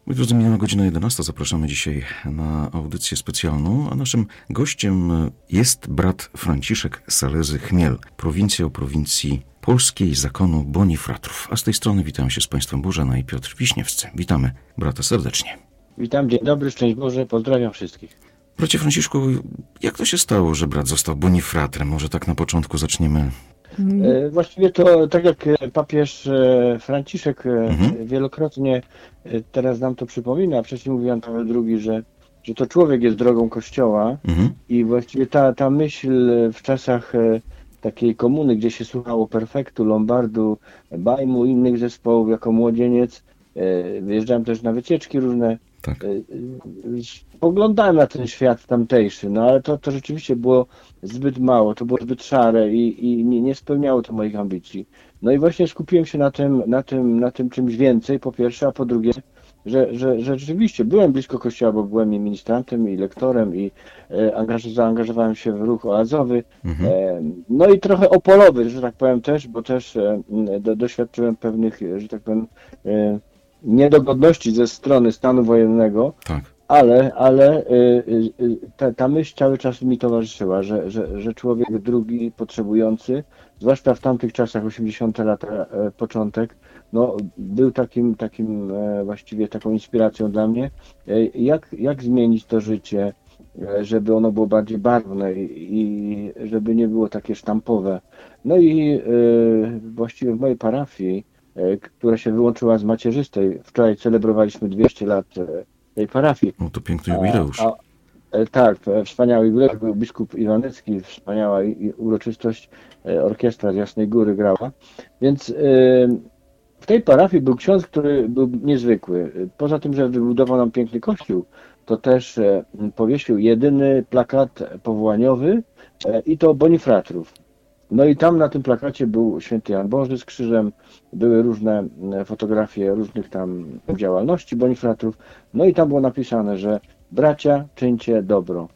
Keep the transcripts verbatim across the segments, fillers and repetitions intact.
Moi drodzy, minęła godzina jedenasta. Zapraszamy dzisiaj na audycję specjalną, a naszym gościem jest brat Franciszek Salezy-Chmiel, prowincjał prowincji polskiej zakonu Bonifratrów. A z tej strony witam się z Państwem Bożena i Piotr Wiśniewscy. Witamy brata serdecznie. Witam, dzień dobry, szczęść Boże, pozdrawiam wszystkich. Bracie Franciszku, jak to się stało, że brat został Bonifratrem? Może tak na początku zaczniemy. E, właściwie to tak jak papież Franciszek mhm. wielokrotnie teraz nam to przypomina, wcześniej mówił Jan Paweł drugi, że, że to człowiek jest drogą Kościoła mhm. i właściwie ta, ta myśl w czasach takiej komuny, gdzie się słuchało Perfektu, Lombardu, Bajmu, innych zespołów jako młodzieniec, wyjeżdżałem też na wycieczki różne, tak. Spoglądałem na ten świat tamtejszy, no ale to, to rzeczywiście było zbyt mało, to było zbyt szare i, i nie, nie spełniało to moich ambicji. No i właśnie skupiłem się na tym, na tym, na tym czymś więcej, po pierwsze, a po drugie, że, że, że rzeczywiście byłem blisko Kościoła, bo byłem i ministrantem, i lektorem, i e, angaż, zaangażowałem się w ruch oazowy, mhm. e, no i trochę opolowy, że tak powiem też, bo też e, do, doświadczyłem pewnych, że tak powiem, e, niedogodności ze strony stanu wojennego, tak. ale, ale y, y, ta, ta myśl cały czas mi towarzyszyła, że, że, że człowiek drugi, potrzebujący, zwłaszcza w tamtych czasach, osiemdziesiąte lata, e, początek, no, był takim, takim e, właściwie taką inspiracją dla mnie, e, jak, jak zmienić to życie, e, żeby ono było bardziej barwne i, i żeby nie było takie sztampowe. No i e, właściwie w mojej parafii, która się wyłączyła z macierzystej. Wczoraj celebrowaliśmy dwieście lat tej parafii. No to piękny jubileusz. A, a, tak, wspaniały jubileusz. Był biskup Iwanecki, wspaniała uroczystość, orkiestra z Jasnej Góry grała. Więc y, w tej parafii był ksiądz, który był niezwykły. Poza tym, że wybudował nam piękny kościół, to też y, powiesił jedyny plakat powołaniowy y, i to Bonifratrów. No i tam na tym plakacie był święty Jan Boży z krzyżem, były różne fotografie różnych tam działalności Bonifratrów, no i tam było napisane, że bracia, czyńcie dobro.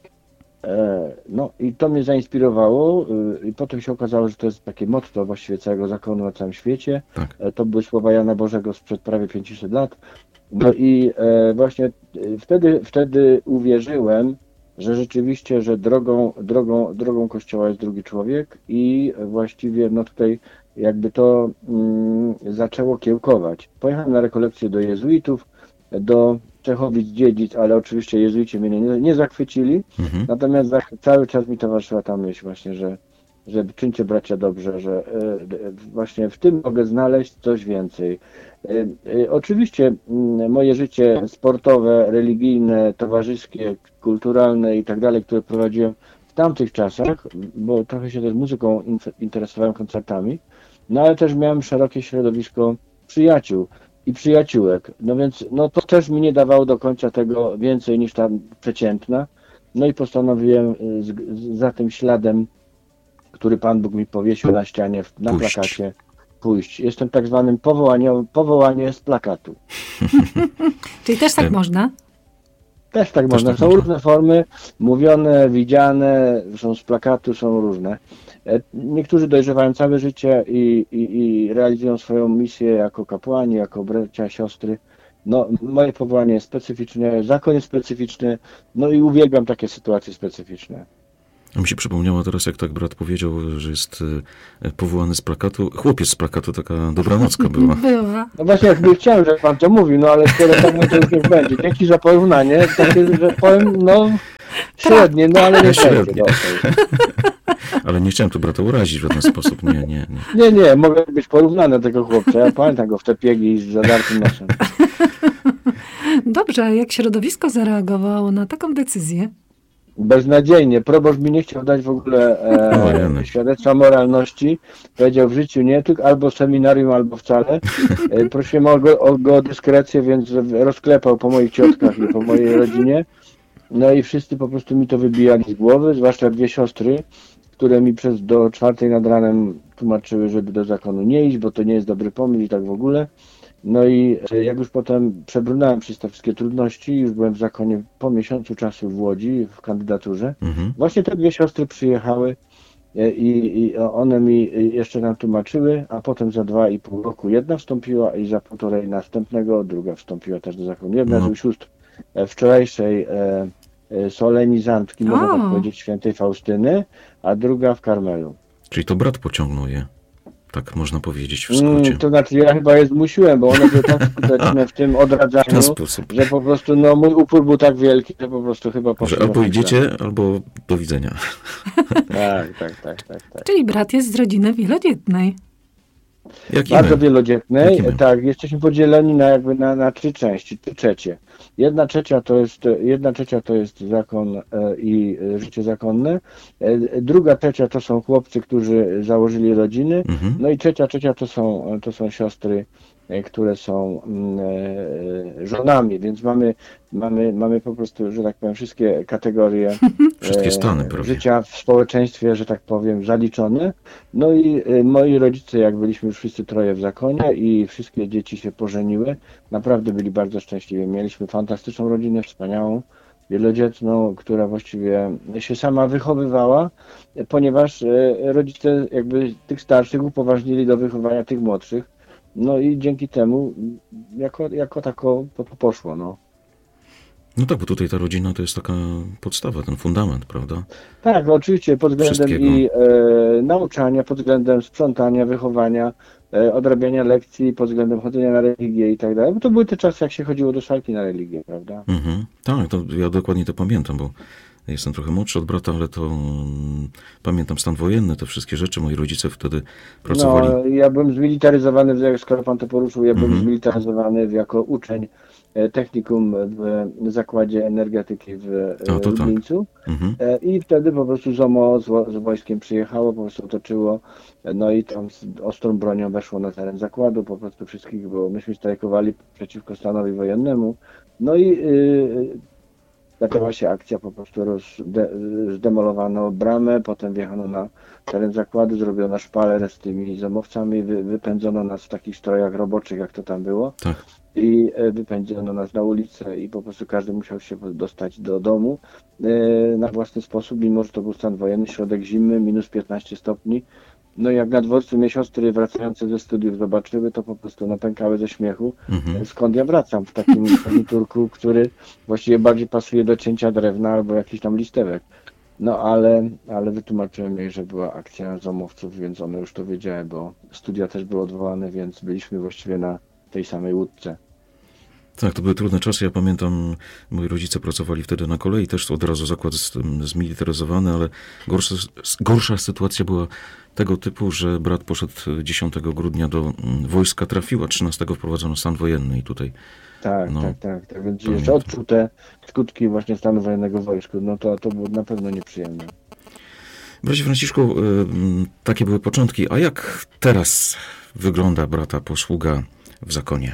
E, no i to mnie zainspirowało y, i potem się okazało, że to jest takie motto właściwie całego zakonu na całym świecie. Tak. E, to były słowa Jana Bożego sprzed prawie pięciuset lat. No i e, właśnie y, wtedy, wtedy uwierzyłem, że rzeczywiście, że drogą, drogą, drogą Kościoła jest drugi człowiek i właściwie no tutaj jakby to mm, zaczęło kiełkować. Pojechałem na rekolekcję do jezuitów, do Czechowic-Dziedzic, ale oczywiście jezuici mnie nie, nie zachwycili, mhm. natomiast za, cały czas mi towarzyszyła ta myśl właśnie, że, że czyńcie bracia dobrze, że y, właśnie w tym mogę znaleźć coś więcej. Y, y, oczywiście y, moje życie sportowe, religijne, towarzyskie, kulturalne i tak dalej, które prowadziłem w tamtych czasach, bo trochę się też muzyką in, interesowałem, koncertami, no ale też miałem szerokie środowisko przyjaciół i przyjaciółek, no więc no to też mi nie dawało do końca tego więcej niż ta przeciętna, no i postanowiłem z, z, za tym śladem, który Pan Bóg mi powiesił na ścianie, na Puść. plakacie, pójść. Jestem tak zwanym powołaniem, powołanie z plakatu. Czyli też tak można? Też tak też można. Tak są można. Różne formy, mówione, widziane, są z plakatu, są różne. Niektórzy dojrzewają całe życie i, i, i realizują swoją misję jako kapłani, jako bracia, siostry. No, moje powołanie jest specyficzne, zakon jest specyficzny, no i uwielbiam takie sytuacje specyficzne. Mi się przypomniało teraz, jak tak brat powiedział, że jest powołany z plakatu. Chłopiec z plakatu, taka dobranocka była. Była. No właśnie, jakby chciałem, żeby pan to mówił, no ale skoro tak to już nie będzie. Dzięki za porównanie, takie, że powiem, no średnie, no ale nie średnie. Ale nie chciałem tu brata urazić w żaden sposób, nie, nie, nie. Nie, nie, mogę być porównany do tego chłopca. Ja pamiętam go w te piegi z zadartym nosem. Dobrze, jak środowisko zareagowało na taką decyzję? Beznadziejnie. Proboszcz mi nie chciał dać w ogóle e, świadectwa moralności. Powiedział w życiu nie, tylko albo seminarium, albo wcale. E, prosiłem o go, o go dyskrecję, więc rozklepał po moich ciotkach i po mojej rodzinie. No i wszyscy po prostu mi to wybijali z głowy, zwłaszcza dwie siostry, które mi przez do czwartej nad ranem tłumaczyły, żeby do zakonu nie iść, bo to nie jest dobry pomysł i tak w ogóle. No i jak już potem przebrnąłem przez te wszystkie trudności, już byłem w zakonie po miesiącu czasu w Łodzi, w kandydaturze, mhm. właśnie te dwie siostry przyjechały i, i one mi jeszcze nam tłumaczyły, a potem za dwa i pół roku jedna wstąpiła i za półtorej następnego druga wstąpiła też do zakonu. Jedna No. z sióstr wczorajszej e, e, solenizantki, można O. tak powiedzieć, świętej Faustyny, a druga w Karmelu. Czyli to brat pociągnął je, tak można powiedzieć w skrócie. Mm, to znaczy ja chyba je zmusiłem, bo one były tak skuteczne w tym W odradzaniu, ten sposób, że po prostu no, mój upór był tak wielki, że po prostu chyba że poszło. albo idziecie, albo do widzenia. Tak, tak, tak, tak, tak. Czyli brat jest z rodziny wielodzietnej. Jak i Bardzo my. wielodzietnej. Jak i my. Tak, jesteśmy podzieleni na jakby na, na trzy części, trzy trzecie. Jedna trzecia to jest, jedna trzecia to jest zakon e, i e, życie zakonne. E, druga trzecia to są chłopcy, którzy założyli rodziny. Mhm. No i trzecia trzecia to są, to są siostry, e, które są mm, e, żonami, więc mamy, mamy, mamy po prostu, że tak powiem, wszystkie kategorie Wszystkie stany e, prawie. życia w społeczeństwie, że tak powiem, zaliczone. No i e, moi rodzice, jak byliśmy już wszyscy troje w zakonie i wszystkie dzieci się pożeniły, naprawdę byli bardzo szczęśliwi. Mieliśmy fantastyczną rodzinę, wspaniałą, wielodzietną, która właściwie się sama wychowywała, e, ponieważ e, rodzice jakby tych starszych upoważnili do wychowania tych młodszych. No i dzięki temu m, jako, jako tako po- po- poszło, no. No tak, bo tutaj ta rodzina to jest taka podstawa, ten fundament, prawda? Tak, oczywiście pod względem Wszystkiego. i e, nauczania, pod względem sprzątania, wychowania, e, odrabiania lekcji, pod względem chodzenia na religię i tak dalej. Bo to były te czasy, jak się chodziło do szalki na religię, prawda? Mhm. Tak, to ja dokładnie to pamiętam, bo jestem trochę młodszy od brata, ale to mm, pamiętam stan wojenny, te wszystkie rzeczy. Moi rodzice wtedy pracowali. No, ja byłem zmilitaryzowany, w- skoro pan to poruszył, ja byłem Mhm. zmilitaryzowany jako uczeń e, technikum w zakładzie energetyki w e, A, to tak. Lublińcu. Mhm. E, I wtedy po prostu ZOMO z, wo- z wojskiem przyjechało, po prostu otoczyło, e, no i tam z ostrą bronią weszło na teren zakładu, po prostu wszystkich, bo myśmy strajkowali przeciwko stanowi wojennemu. No i y, zaczęła się akcja, po prostu roz, de, zdemolowano bramę, potem wjechano na teren zakładu, zrobiono szpaler z tymi zomowcami, wy, wypędzono nas w takich strojach roboczych, jak to tam było. Tak. I e, wypędzono nas na ulicę i po prostu każdy musiał się dostać do domu e, na własny sposób, mimo że to był stan wojenny, środek zimy, minus piętnaście stopni. No i jak na dworcu mnie siostry wracające ze studiów zobaczyły, to po prostu napękały ze śmiechu, Mhm. skąd ja wracam w takim turku, który właściwie bardziej pasuje do cięcia drewna albo jakiś tam listewek. No ale, ale wytłumaczyłem jej, że była akcja zomowców, więc one już to wiedziały, bo studia też były odwołane, więc byliśmy właściwie na tej samej łódce. Tak, to były trudne czasy. Ja pamiętam, moi rodzice pracowali wtedy na kolei, też od razu zakład z- zmilitaryzowany, ale gorsza, gorsza sytuacja była tego typu, że brat poszedł dziesiątego grudnia do mm, wojska, trafiła, trzynastego wprowadzono stan wojenny i tutaj Tak, No, tak, tak, tak. Więc pamiętam. jeszcze odczuł te skutki właśnie stanu wojennego w wojsku. No to, to było na pewno nieprzyjemne. Bracie Franciszku, y, mm, takie były początki. A jak teraz wygląda brata posługa w zakonie?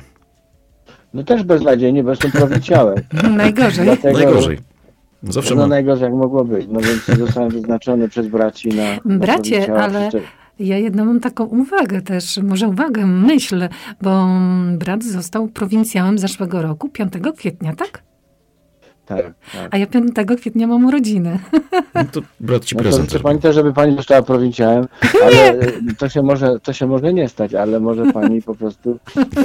No też beznadziejnie, bo jestem prowincjałem. Najgorzej. Dlatego, Najgorzej. Zawsze No ma... najgorzej jak mogło być. No więc zostałem wyznaczony przez braci na, na Bracie, prowincjała. ale Wszyscy- ja jedną mam taką uwagę też, może uwagę, myśl, bo brat został prowincjałem zeszłego roku, piątego kwietnia, tak? Tak, tak. A ja piątego kwietnia mam urodziny. No to brat ci No to prezent życzę zrobił. pani też, żeby pani została prowincjałem, ale e, to się może, to się może nie stać, ale może pani po prostu,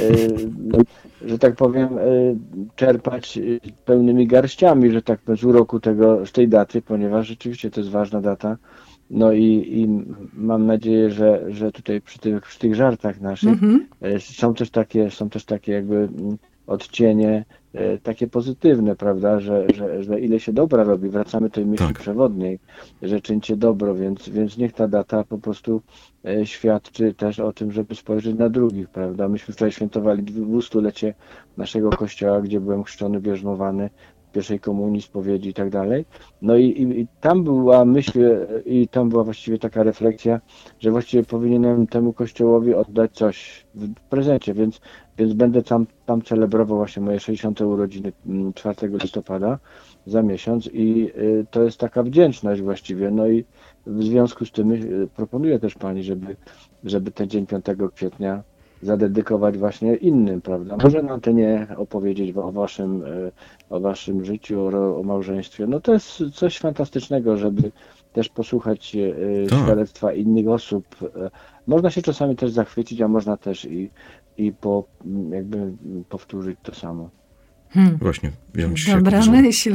e, że tak powiem, e, czerpać e, pełnymi garściami, że tak powiem, z uroku tego, z tej daty, ponieważ rzeczywiście to jest ważna data. No i, i mam nadzieję, że, że tutaj przy tych, przy tych żartach naszych Mhm. e, są też takie, są też takie jakby mm, odcienie e, takie pozytywne, prawda, że, że, że ile się dobra robi, wracamy do tej myśli Tak. przewodniej, że czyńcie dobro, więc, więc niech ta data po prostu e, świadczy też o tym, żeby spojrzeć na drugich, prawda. Myśmy wczoraj świętowali dwustulecie naszego kościoła, gdzie byłem chrzczony, bierzmowany, pierwszej komunii, spowiedzi i tak dalej. No i, i, i tam była myśl i tam była właściwie taka refleksja, że właściwie powinienem temu kościołowi oddać coś w prezencie, więc, więc będę tam, tam celebrował właśnie moje sześćdziesiąte urodziny mm, czwartego listopada za miesiąc i y, to jest taka wdzięczność właściwie. No i w związku z tym y, proponuję też pani, żeby, żeby ten dzień piątego kwietnia zadedykować właśnie innym, prawda? Może na antenie opowiedzieć o waszym, o waszym życiu, o, o małżeństwie. No to jest coś fantastycznego, żeby też posłuchać Tak. świadectwa innych osób. Można się czasami też zachwycić, a można też i, i po, jakby powtórzyć to samo. Hmm. Właśnie. Wziąć Dobra myśl.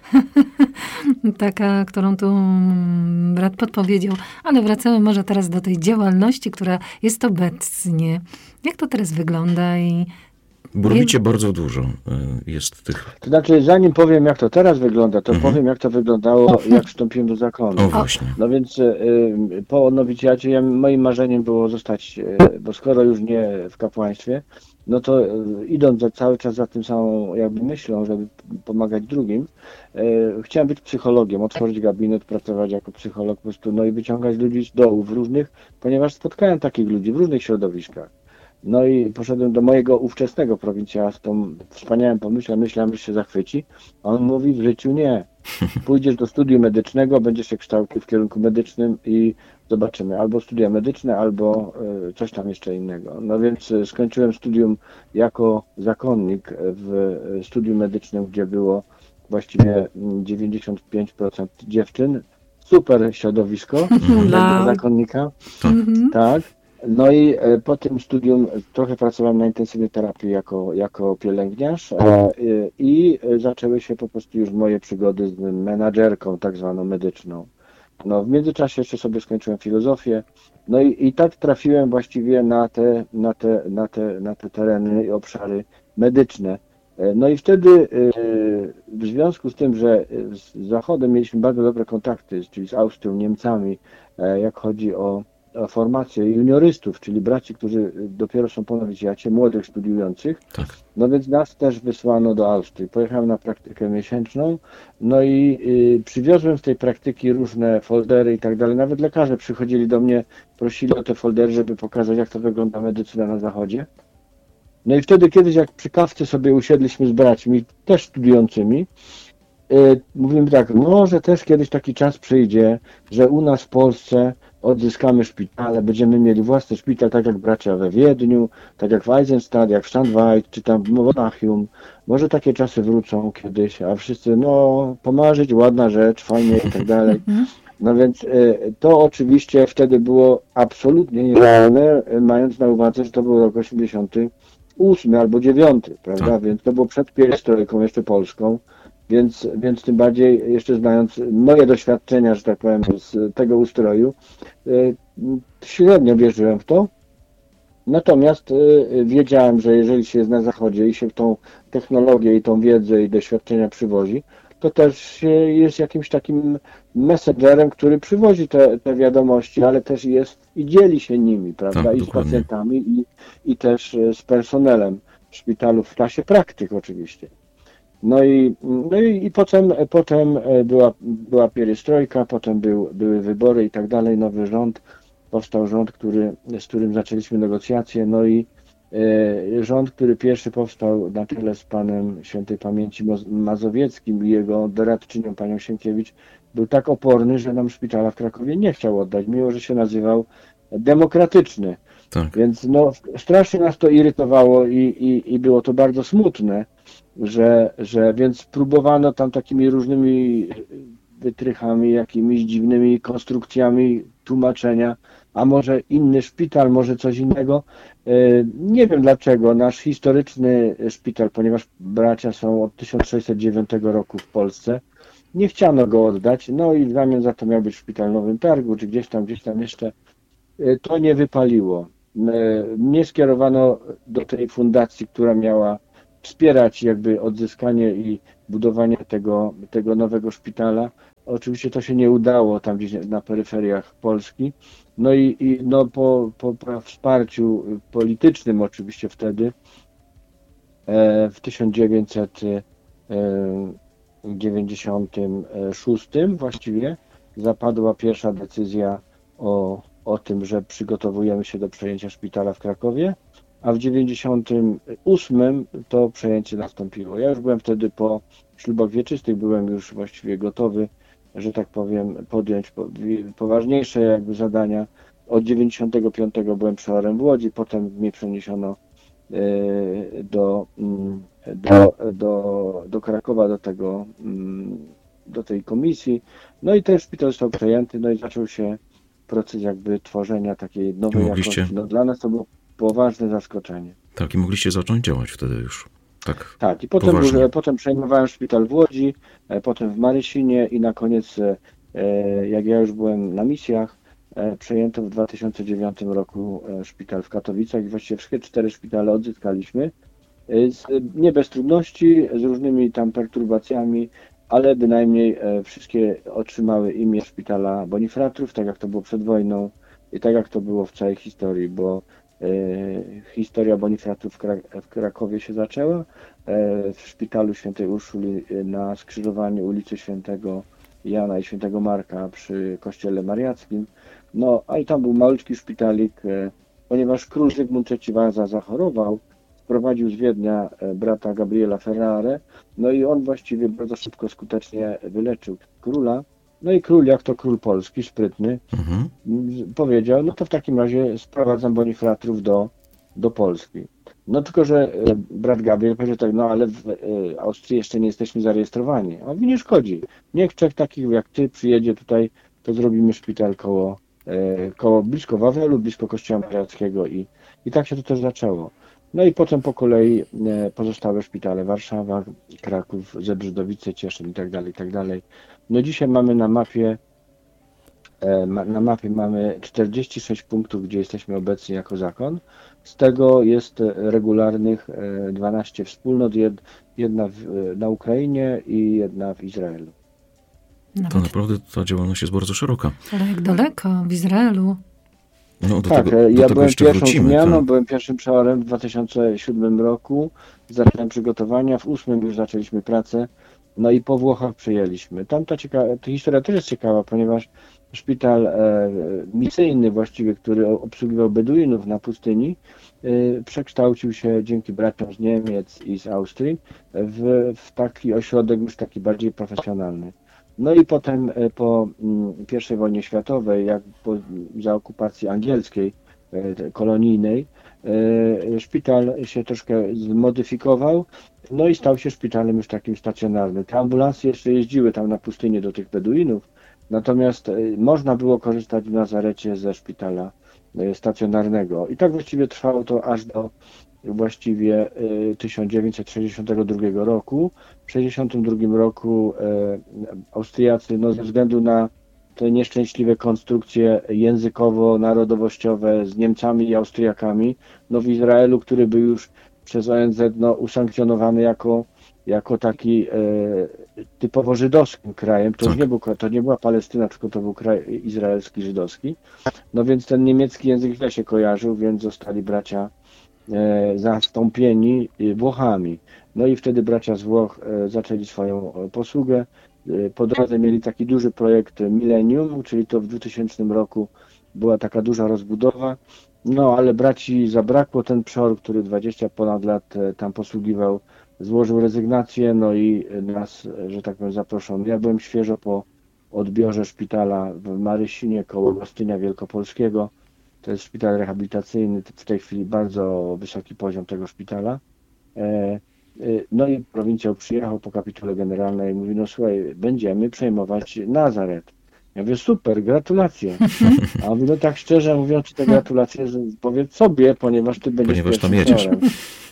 Taka, którą tu brat podpowiedział. Ale wracamy może teraz do tej działalności, która jest obecnie. Jak to teraz wygląda? I Bo robicie bardzo dużo. Jest tych... To znaczy, zanim powiem, jak to teraz wygląda, to Mhm. powiem, jak to wyglądało, jak wstąpiłem do zakonu. O, właśnie. No więc y, po nowicjacie ja, moim marzeniem było zostać, y, bo skoro już nie w kapłaństwie, no to y, idąc za, cały czas za tym samą jakby myślą, żeby pomagać drugim, y, chciałem być psychologiem, otworzyć gabinet, pracować jako psycholog po prostu, no i wyciągać ludzi z dołu w różnych, ponieważ spotkałem takich ludzi w różnych środowiskach. No i poszedłem do mojego ówczesnego prowincjała z tą wspaniałym pomysłem, myślałem, że się zachwyci, a on mówi, w życiu nie. Pójdziesz do studium medycznego, będziesz się kształcił w kierunku medycznym i zobaczymy, albo studia medyczne, albo y, coś tam jeszcze innego. No więc y, skończyłem studium jako zakonnik w y, studium medycznym, gdzie było właściwie dziewięćdziesiąt pięć procent dziewczyn. Super środowisko dla zakonnika. Mhm. Tak. No i e, po tym studium trochę pracowałem na intensywnej terapii jako, jako pielęgniarz e, i e, zaczęły się po prostu już moje przygody z menadżerką tak zwaną medyczną. No w międzyczasie jeszcze sobie skończyłem filozofię, no i, i tak trafiłem właściwie na te, na, te, na, te, na te tereny i obszary medyczne. E, no i wtedy e, w związku z tym, że z Zachodem mieliśmy bardzo dobre kontakty, czyli z Austrią, Niemcami, e, jak chodzi o formację juniorystów, czyli braci, którzy dopiero są po nowicjacie, młodych studiujących. Tak. No więc nas też wysłano do Austrii. Pojechałem na praktykę miesięczną, no i y, przywiozłem z tej praktyki różne foldery i tak dalej. Nawet lekarze przychodzili do mnie, prosili o te foldery, żeby pokazać, jak to wygląda medycyna na Zachodzie. No i wtedy kiedyś, jak przy kawce sobie usiedliśmy z braćmi, też studiującymi, y, mówimy tak, może też kiedyś taki czas przyjdzie, że u nas w Polsce odzyskamy szpitale, będziemy mieli własny szpital, tak jak bracia we Wiedniu, tak jak w Eisenstadt, jak w Stadtweit, czy tam w Monachium. Może takie czasy wrócą kiedyś, a wszyscy, no, pomarzyć, ładna rzecz, fajnie i tak dalej. No więc y, to oczywiście wtedy było absolutnie nierealne, mając na uwadze, że to był rok osiemdziesiąty ósmy albo dziewiąty, prawda? Tak. Więc to było przed pierestrojką jeszcze polską. Więc, więc tym bardziej, jeszcze znając moje doświadczenia, że tak powiem, z tego ustroju, średnio wierzyłem w to. Natomiast wiedziałem, że jeżeli się jest na Zachodzie i się w tą technologię i tą wiedzę i doświadczenia przywozi, to też jest jakimś takim messengerem, który przywozi te, te wiadomości, ale też jest i dzieli się nimi, prawda? Tak, I z dokładnie. pacjentami, i, i też z personelem w szpitalu, w klasie praktyk oczywiście. No i, no i, i potem, potem była, była pierestrojka, potem był, były wybory i tak dalej, nowy rząd, powstał rząd, który, z którym zaczęliśmy negocjacje, no i e, rząd, który pierwszy powstał na czele z panem świętej pamięci Mazowieckim i jego doradczynią panią Sienkiewicz, był tak oporny, że nam szpitala w Krakowie nie chciał oddać, mimo że się nazywał demokratyczny. Tak. Więc no, strasznie nas to irytowało i, i, i było to bardzo smutne, że, że więc próbowano tam takimi różnymi wytrychami, jakimiś dziwnymi konstrukcjami tłumaczenia, a może inny szpital, może coś innego. Nie wiem dlaczego. Nasz historyczny szpital, ponieważ bracia są od tysiąc sześćset dziewiątego roku w Polsce, nie chciano go oddać, no i w zamian za to miał być szpital w Nowym Targu, czy gdzieś tam, gdzieś tam jeszcze. To nie wypaliło. Mnie skierowano do tej fundacji, która miała wspierać jakby odzyskanie i budowanie tego, tego nowego szpitala. Oczywiście to się nie udało tam gdzieś na peryferiach Polski. No i, i no po, po, po wsparciu politycznym oczywiście wtedy w tysiąc dziewięćset dziewięćdziesiątym szóstym właściwie zapadła pierwsza decyzja o, o tym, że przygotowujemy się do przejęcia szpitala w Krakowie, a w dziewięćdziesiątym ósmym to przejęcie nastąpiło. Ja już byłem wtedy po ślubach wieczystych, byłem już właściwie gotowy, że tak powiem, podjąć poważniejsze jakby zadania od dziewięćdziesiątego piątego byłem przeorem w Łodzi, potem mnie przeniesiono do, do, do, do Krakowa, do tego, do tej komisji. No i ten szpital został przejęty, no i zaczął się proces jakby tworzenia takiej nowej mogliście... jakości. No dla nas to było poważne zaskoczenie. Tak, i mogliście zacząć działać wtedy już. Tak, tak i potem, już, potem przejmowałem szpital w Łodzi, potem w Marysinie i na koniec, jak ja już byłem na misjach, przejęto w dwa tysiące dziewiątym roku szpital w Katowicach i właściwie wszystkie cztery szpitale odzyskaliśmy. Z, nie bez trudności, z różnymi tam perturbacjami, ale bynajmniej wszystkie otrzymały imię szpitala Bonifratrów, tak jak to było przed wojną i tak jak to było w całej historii, bo e, historia Bonifratrów w, Krak- w Krakowie się zaczęła, e, w szpitalu świętej Urszuli na skrzyżowaniu ulicy Świętego Jana i Świętego Marka przy kościele mariackim. No, ale tam był malutki szpitalik, e, ponieważ król Zygmunt trzeci Waza zachorował, sprowadził z Wiednia brata Gabriela Ferrare, no i on właściwie bardzo szybko, skutecznie wyleczył króla. No i król, jak to król polski, sprytny, mhm. powiedział, no to w takim razie sprowadzam Bonifratrów do, do Polski. No tylko, że brat Gabriel powiedział tak, no ale w Austrii jeszcze nie jesteśmy zarejestrowani. A on mówi, nie szkodzi. Niech trzech takich jak ty przyjedzie tutaj, to zrobimy szpital koło, koło blisko Wawelu, blisko kościoła mariackiego i, i tak się to też zaczęło. No i potem po kolei pozostałe szpitale, Warszawa, Kraków, Zebrzydowice, Cieszyn i tak dalej, i tak dalej. No dzisiaj mamy na mapie, na mapie mamy czterdzieści sześć punktów, gdzie jesteśmy obecni jako zakon. Z tego jest regularnych dwanaście wspólnot, jedna w, na Ukrainie i jedna w Izraelu. Nawet. To naprawdę ta działalność jest bardzo szeroka. Ale jak daleko, w Izraelu. No, do tak, tego, do ja tego byłem jeszcze pierwszą wrócimy, zmianą, tak. byłem pierwszym przeorem w dwa tysiące siódmym roku, zacząłem przygotowania, w ósmym już zaczęliśmy pracę, no i po Włochach przyjęliśmy. Tam ta, cieka- ta historia też jest ciekawa, ponieważ szpital e, misyjny właściwie, który obsługiwał Beduinów na pustyni, e, przekształcił się dzięki braciom z Niemiec i z Austrii w, w taki ośrodek już taki bardziej profesjonalny. No i potem po pierwszej wojnie światowej, jak po, za okupacji angielskiej, kolonijnej, szpital się troszkę zmodyfikował, no i stał się szpitalem już takim stacjonarnym. Te ambulancje jeszcze jeździły tam na pustynię do tych Beduinów, natomiast można było korzystać w Nazarecie ze szpitala stacjonarnego. I tak właściwie trwało to aż do właściwie tysiąc dziewięćset sześćdziesiątego drugiego roku. W tysiąc dziewięćset sześćdziesiątym drugim roku Austriacy, no ze względu na te nieszczęśliwe konstrukcje językowo-narodowościowe z Niemcami i Austriakami, no w Izraelu, który był już przez O N Z no, usankcjonowany jako, jako taki e, typowo żydowskim krajem, to, tak. już nie był, to nie była Palestyna, tylko to był kraj izraelski, żydowski, no więc ten niemiecki język źle się kojarzył, więc zostali bracia e, zastąpieni Włochami. No i wtedy bracia z Włoch e, zaczęli swoją posługę. Po drodze mieli taki duży projekt Millennium, czyli to w dwutysięcznym roku była taka duża rozbudowa. No ale braci zabrakło, ten przeor, który dwadzieścia ponad lat tam posługiwał, złożył rezygnację, no i nas, że tak powiem, zaproszono. Ja byłem świeżo po odbiorze szpitala w Marysinie koło Gostynia Wielkopolskiego. To jest szpital rehabilitacyjny, w tej chwili bardzo wysoki poziom tego szpitala. No i prowincjał przyjechał po kapitule generalnej i mówi, no słuchaj, będziemy przejmować Nazaret. Ja mówię, super, gratulacje. A on mówi, no tak szczerze mówiąc, te gratulacje powiedz sobie, ponieważ ty będziesz ponieważ tam pierwszym jedziesz. przeorem.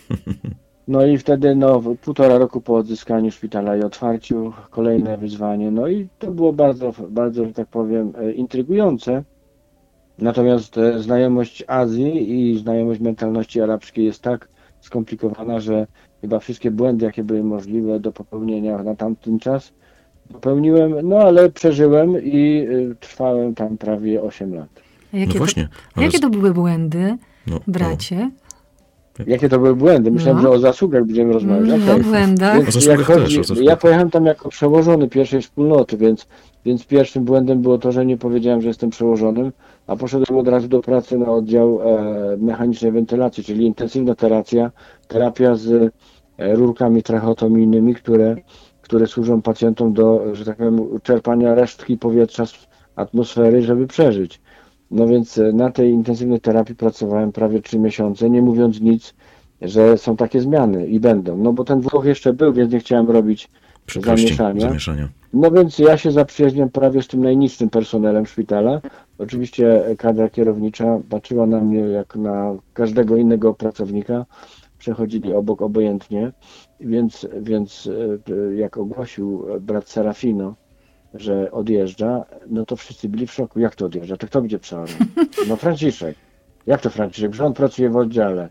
No i wtedy, no, półtora roku po odzyskaniu szpitala i otwarciu, kolejne wyzwanie. No i to było bardzo, bardzo, że tak powiem, intrygujące. Natomiast znajomość Azji i znajomość mentalności arabskiej jest tak skomplikowana, że chyba wszystkie błędy, jakie były możliwe do popełnienia na tamten czas, popełniłem, no ale przeżyłem i trwałem tam prawie osiem lat. A jakie, no właśnie, to, ale... jakie to były błędy, no, bracie? No. Jakie to były błędy? Myślałem, no. że o zasługach będziemy rozmawiać. No, o błędach. Więc jak chodzi, ja pojechałem tam jako przełożony pierwszej wspólnoty, więc, więc pierwszym błędem było to, że nie powiedziałem, że jestem przełożonym, a poszedłem od razu do pracy na oddział e, mechanicznej wentylacji, czyli intensywna terapia, terapia z e, rurkami tracheotomijnymi, które, które służą pacjentom do, że tak powiem, czerpania resztki powietrza z atmosfery, żeby przeżyć. No więc na tej intensywnej terapii pracowałem prawie trzy miesiące, nie mówiąc nic, że są takie zmiany i będą. No bo ten Włoch jeszcze był, więc nie chciałem robić zamieszania. zamieszania. No więc ja się zaprzyjaźniam prawie z tym najniższym personelem szpitala. Oczywiście kadra kierownicza patrzyła na mnie jak na każdego innego pracownika. Przechodzili obok obojętnie, więc, więc jak ogłosił brat Serafino, że odjeżdża, no to wszyscy byli w szoku. Jak to odjeżdża? To kto będzie przeorem? No Franciszek. Jak to Franciszek? Że on pracuje w oddziale.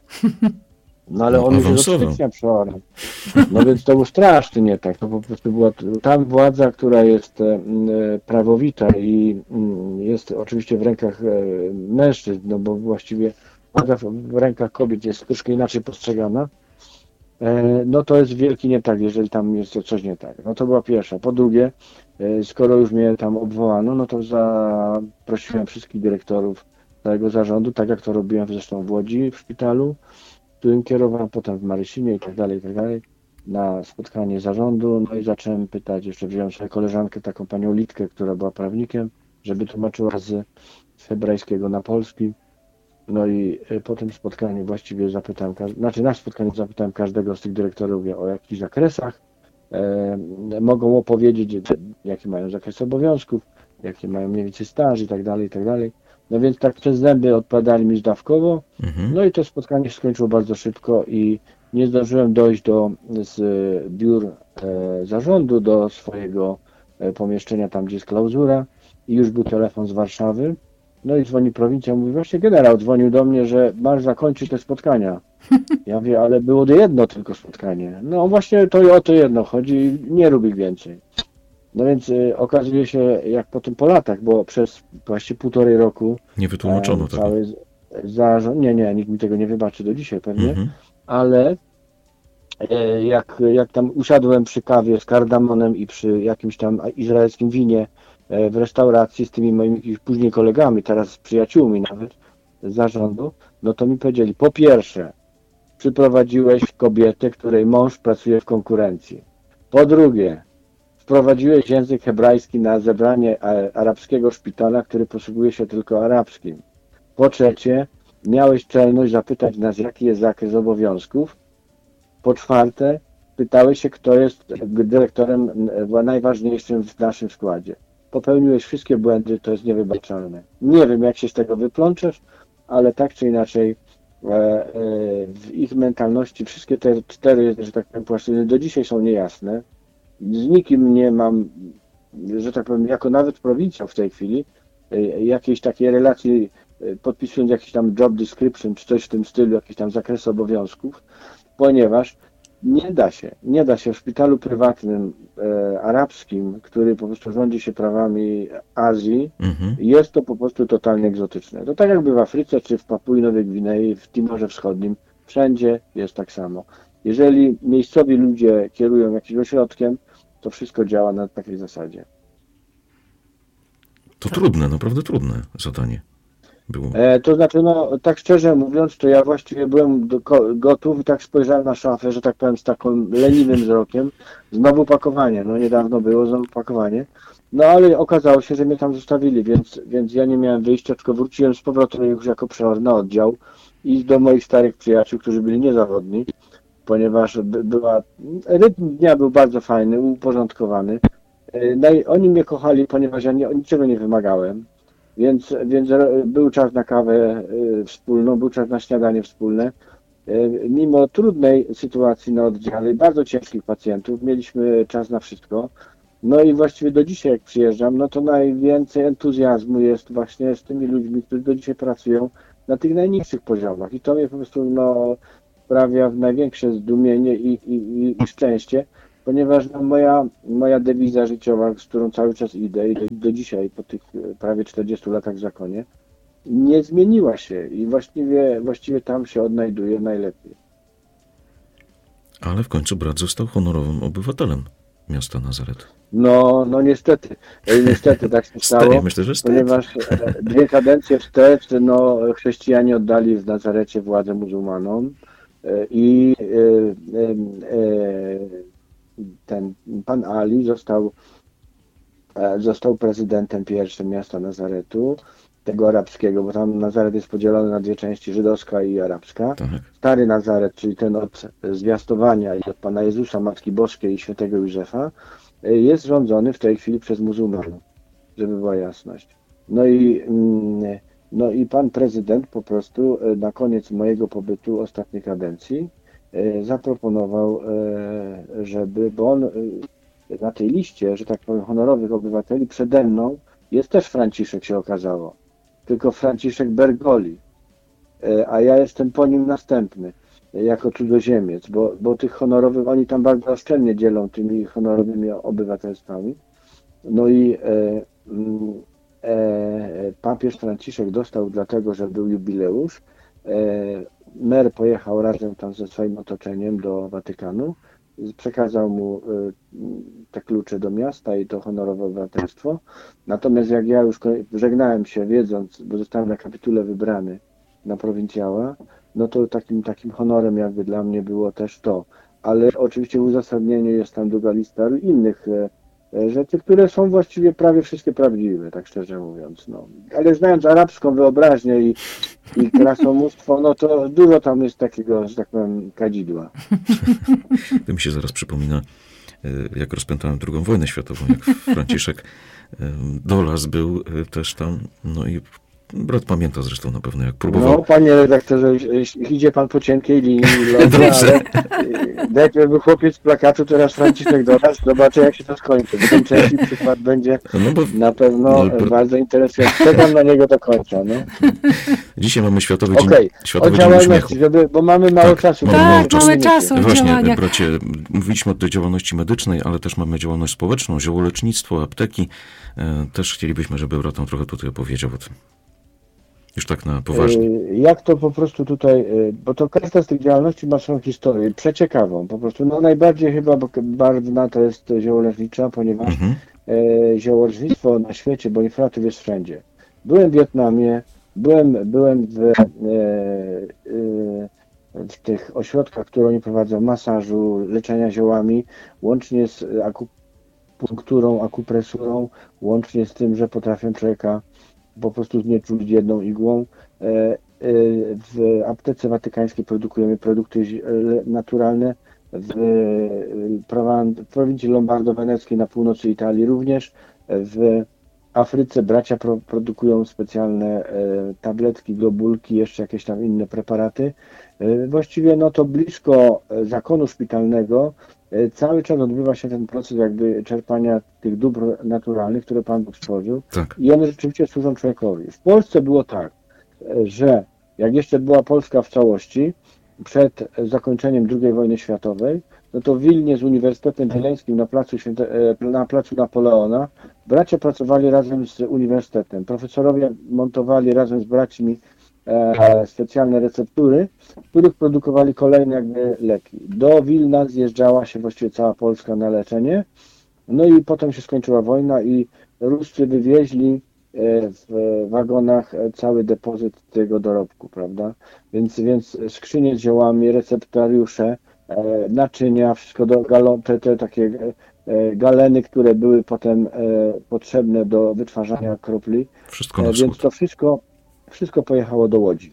No ale No, on już jest od awansował. stycznia przeorem. No więc to był straszny nie tak. To po prostu była tam władza, która jest e, prawowita i mm, jest oczywiście w rękach e, mężczyzn, no bo właściwie władza w, w rękach kobiet jest troszkę inaczej postrzegana. E, no to jest wielki nie tak, jeżeli tam jest coś nie tak. No to była pierwsza. Po drugie, e, skoro już mnie tam obwołano, no to zaprosiłem wszystkich dyrektorów całego zarządu, tak jak to robiłem zresztą w Łodzi w szpitalu, którym kierowałem, potem w Marysinie i tak dalej, i tak dalej, na spotkanie zarządu. No i zacząłem pytać, jeszcze wziąłem sobie koleżankę, taką panią Litkę, która była prawnikiem, żeby tłumaczyła z, z hebrajskiego na polski. No i y, po tym spotkaniu właściwie zapytałem, każ- znaczy na spotkaniu zapytałem każdego z tych dyrektorów o jakichś zakresach. E, mogą opowiedzieć, jakie mają zakres obowiązków, jakie mają mniej więcej staż i tak dalej, i tak dalej. No więc tak przez zęby odpadali mi zdawkowo. Mhm. No i to spotkanie się skończyło bardzo szybko i nie zdążyłem dojść do z biur e, zarządu do swojego e, pomieszczenia tam, gdzie jest klauzura i już był telefon z Warszawy. No i dzwoni prowincja, mówi, właśnie generał dzwonił do mnie, że masz zakończyć te spotkania. Ja mówię, ale było jedno tylko spotkanie. No właśnie to o to jedno chodzi, nie rób ich więcej. No więc y, okazuje się, jak potem po latach, bo przez właściwie półtorej roku Nie wytłumaczono e, tego. cały z- zarząd, nie, nie, nikt mi tego nie wybaczy do dzisiaj pewnie, Mhm. ale e, jak, jak tam usiadłem przy kawie z kardamonem i przy jakimś tam izraelskim winie e, w restauracji z tymi moimi jakimiś później kolegami, teraz przyjaciółmi nawet z zarządu, no to mi powiedzieli, po pierwsze, przyprowadziłeś kobietę, której mąż pracuje w konkurencji. Po drugie, wprowadziłeś język hebrajski na zebranie a- arabskiego szpitala, który posługuje się tylko arabskim. Po trzecie, miałeś czelność zapytać nas, jaki jest zakres obowiązków. Po czwarte, pytałeś się, kto jest dyrektorem m, najważniejszym w naszym składzie. Popełniłeś wszystkie błędy, to jest niewybaczalne. Nie wiem, jak się z tego wyplączesz, ale tak czy inaczej e, e, w ich mentalności wszystkie te cztery, że tak powiem, płaszczyzny do dzisiaj są niejasne. Z nikim nie mam, że tak powiem, jako nawet prowincją w tej chwili, e, jakiejś takiej relacji, e, podpisując jakiś tam job description, czy coś w tym stylu, jakiś tam zakres obowiązków, ponieważ nie da się, nie da się w szpitalu prywatnym e, arabskim, który po prostu rządzi się prawami Azji, Mhm. jest to po prostu totalnie egzotyczne. To tak jakby w Afryce, czy w Papui Nowej Gwinei, w Timorze Wschodnim, wszędzie jest tak samo. Jeżeli miejscowi ludzie kierują jakimś ośrodkiem, to wszystko działa na takiej zasadzie. To trudne, naprawdę trudne zadanie było. E, to znaczy, no tak szczerze mówiąc, to ja właściwie byłem do, ko- gotów i tak spojrzałem na szafę, że tak powiem, z takim leniwym wzrokiem. Znowu pakowanie, no niedawno było znowu pakowanie. No ale okazało się, że mnie tam zostawili, więc, więc ja nie miałem wyjścia, tylko wróciłem z powrotem już jako przeor na oddział i do moich starych przyjaciół, którzy byli niezawodni, ponieważ by, była, rytm dnia był bardzo fajny, uporządkowany. E, No i oni mnie kochali, ponieważ ja nie, niczego nie wymagałem. Więc, więc był czas na kawę y, wspólną, był czas na śniadanie wspólne. Y, Mimo trudnej sytuacji na oddziale, bardzo ciężkich pacjentów, mieliśmy czas na wszystko. No i właściwie do dzisiaj, jak przyjeżdżam, no to najwięcej entuzjazmu jest właśnie z tymi ludźmi, którzy do dzisiaj pracują na tych najniższych poziomach. I to mnie po prostu no, sprawia największe zdumienie i, i, i, i szczęście, ponieważ no, moja, moja dewiza życiowa, z którą cały czas idę i do, do dzisiaj, po tych e, prawie czterdziestu latach w zakonie, nie zmieniła się i właściwie, właściwie tam się odnajduję najlepiej. Ale w końcu brat został honorowym obywatelem miasta Nazaret. No, no niestety, e, niestety tak się Stary, stało, myślę, że stary. ponieważ e, dwie kadencje wstecz, no, chrześcijanie oddali w Nazarecie władzę muzułmanom e, i e, e, e, ten pan Ali został, e, został prezydentem pierwszym miasta Nazaretu tego arabskiego, bo tam Nazaret jest podzielony na dwie części, żydowska i arabska. Tak. Stary Nazaret, czyli ten od zwiastowania i od Pana Jezusa, Matki Boskiej i świętego Józefa, jest rządzony w tej chwili przez muzułmanów, żeby była jasność. No i, no i pan prezydent po prostu na koniec mojego pobytu ostatniej kadencji zaproponował, żeby, bo on na tej liście, że tak powiem, honorowych obywateli przede mną jest też Franciszek, się okazało. Tylko Franciszek Bergoli, a ja jestem po nim następny, jako cudzoziemiec, bo, bo tych honorowych, oni tam bardzo oszczędnie dzielą tymi honorowymi obywatelstwami. No i e, e, papież Franciszek dostał dlatego, że był jubileusz. E, mer pojechał razem tam ze swoim otoczeniem do Watykanu, przekazał mu e, te klucze do miasta i to honorowe obywatelstwo. Natomiast jak ja już żegnałem się, wiedząc, bo zostałem na kapitule wybrany na prowincjała, no to takim, takim honorem jakby dla mnie było też to. Ale oczywiście w uzasadnieniu jest tam długa lista innych e, rzeczy, które są właściwie prawie wszystkie prawdziwe, tak szczerze mówiąc. No. Ale znając arabską wyobraźnię i, i krasomóstwo, no to dużo tam jest takiego, że tak powiem, kadzidła. To mi się zaraz przypomina, jak rozpętałem drugą wojnę światową, jak Franciszek Dolas był też tam, no i brat pamięta zresztą na pewno, jak próbował. No, panie redaktorze, idzie pan po cienkiej linii, lody, ale najpierw był chłopiec z plakatu, teraz Franciszek Dolas, zobaczę jak się to skończy, bo ten trzeci przykład będzie no bo, na pewno no, bardzo interesujący. Czekam na niego do końca. No. Dzisiaj mamy Światowy Dzień, okay. Światowy Dzień Uśmiechu. Żeby, bo mamy mało tak, czasu. Mamy tak, mało czasu. mamy czasu. Właśnie, działania. bracie, mówiliśmy o tej działalności medycznej, ale też mamy działalność społeczną, ziołolecznictwo, apteki. Też chcielibyśmy, żeby brat nam trochę tutaj opowiedział o tym. Już tak na poważnie. Jak to po prostu tutaj, bo to każda z tych działalności ma swoją historię, przeciekawą po prostu. No najbardziej chyba barwna to jest ziołolecznicza, ponieważ mhm. ziołolecznictwo na świecie, bonifratów jest wszędzie. Byłem w Wietnamie, byłem, byłem w, w tych ośrodkach, które oni prowadzą, masażu, leczenia ziołami, łącznie z akupunkturą, akupresurą, łącznie z tym, że potrafią człowieka po prostu znieczulić jedną igłą. W aptece watykańskiej produkujemy produkty naturalne. W prowincji lombardo-weneckiej na północy Italii również. W Afryce bracia pro, produkują specjalne tabletki, globulki, jeszcze jakieś tam inne preparaty. Właściwie no to blisko zakonu szpitalnego cały czas odbywa się ten proces jakby czerpania tych dóbr naturalnych, które Pan Bóg stworzył. Tak. I one rzeczywiście służą człowiekowi. W Polsce było tak, że jak jeszcze była Polska w całości, przed zakończeniem drugiej wojny światowej, no to w Wilnie z Uniwersytetem Wileńskim na placu, Święte, na placu Napoleona bracia pracowali razem z uniwersytetem. Profesorowie montowali razem z braćmi e, specjalne receptury, w których produkowali kolejne jakby leki. Do Wilna zjeżdżała się właściwie cała Polska na leczenie. No i potem się skończyła wojna i Ruscy wywieźli w wagonach cały depozyt tego dorobku, prawda? Więc, więc skrzynie z ziołami, receptariusze, naczynia, wszystko do galon, te, te takie galeny, które były potem potrzebne do wytwarzania kropli. Wszystko na wschód. Więc to wszystko, wszystko pojechało do Łodzi.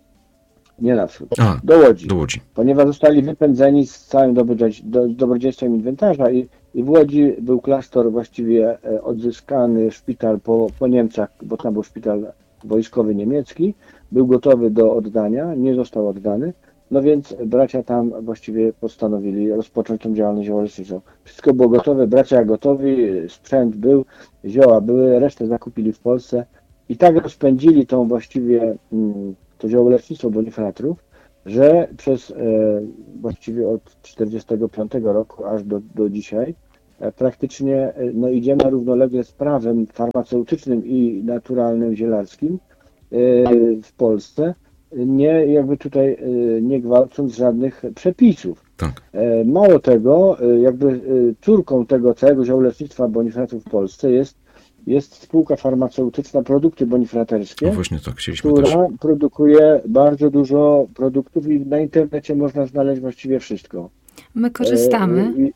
Nie na wschód, A, do Łodzi. Do Łodzi. Ponieważ zostali wypędzeni z całym dobrodziejstwem inwentarza i, i w Łodzi był klasztor właściwie odzyskany, szpital po, po Niemcach, bo tam był szpital wojskowy niemiecki, był gotowy do oddania, nie został oddany, no więc bracia tam właściwie postanowili rozpocząć tą działalność ziołoleczniczą. Wszystko było gotowe, bracia gotowi, sprzęt był, zioła były, resztę zakupili w Polsce i tak rozpędzili tą właściwie to ziołolecznictwo bonifratrów, że przez e, właściwie od czterdziestego piątego roku aż do, do dzisiaj e, praktycznie e, no, idziemy równolegle z prawem farmaceutycznym i naturalnym zielarskim e, w Polsce, nie jakby tutaj e, nie gwałcąc żadnych przepisów. Tak. E, mało tego, e, jakby e, córką tego całego ziołolecznictwa bonifratów w Polsce jest Jest spółka farmaceutyczna, produkty bonifraterskie, no właśnie tak, chcieliśmy która też. produkuje bardzo dużo produktów i na internecie można znaleźć właściwie wszystko. My korzystamy. I,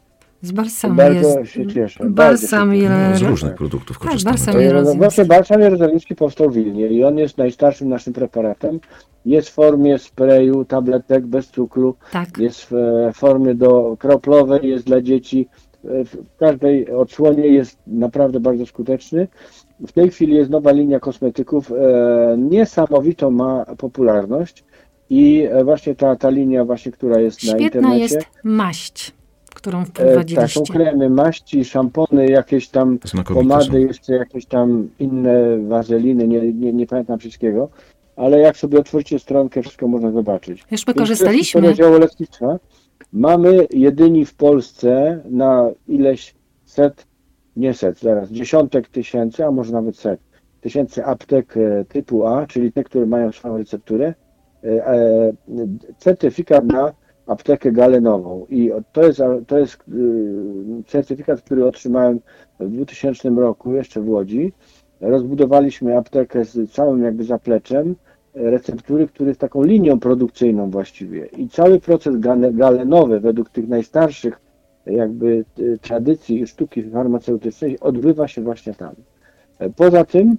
Z balsamu Bardzo jest. się cieszę. Balsam bardzo się cieszę. No, z Jerozolimski. różnych produktów Tak, korzystamy. balsam E, no jerozolimski. Właśnie balsam jerozolimski powstał w Wilnie i on jest najstarszym naszym preparatem. Jest w formie sprayu, tabletek bez cukru, Tak. jest w e, formie do kroplowej, jest dla dzieci. E, W każdej odsłonie jest naprawdę bardzo skuteczny. W tej chwili jest nowa linia kosmetyków. E, niesamowitą ma popularność i e, właśnie ta, ta linia właśnie, która jest na Świetna internecie. jest maść, którą E, tak, wprowadziliście. są kremy, maści, szampony, jakieś tam Znakomite pomady, są. jeszcze jakieś tam inne wazeliny, nie, nie, nie pamiętam wszystkiego, ale jak sobie otworzycie stronkę, wszystko można zobaczyć. Już my Więc korzystaliśmy. to jest historia działolecznictwa. Mamy jedyni w Polsce na ileś set, nie set, zaraz, dziesiątek tysięcy, a może nawet set, tysięcy aptek e, typu A, czyli te, które mają swoją recepturę, e, e, certyfikat na aptekę galenową. I to jest, to jest y, certyfikat, który otrzymałem w dwutysięcznym roku, jeszcze w Łodzi. Rozbudowaliśmy aptekę z całym jakby zapleczem receptury, który jest taką linią produkcyjną właściwie. I cały proces gale- galenowy według tych najstarszych jakby y, tradycji i sztuki farmaceutycznej odbywa się właśnie tam. E, Poza tym,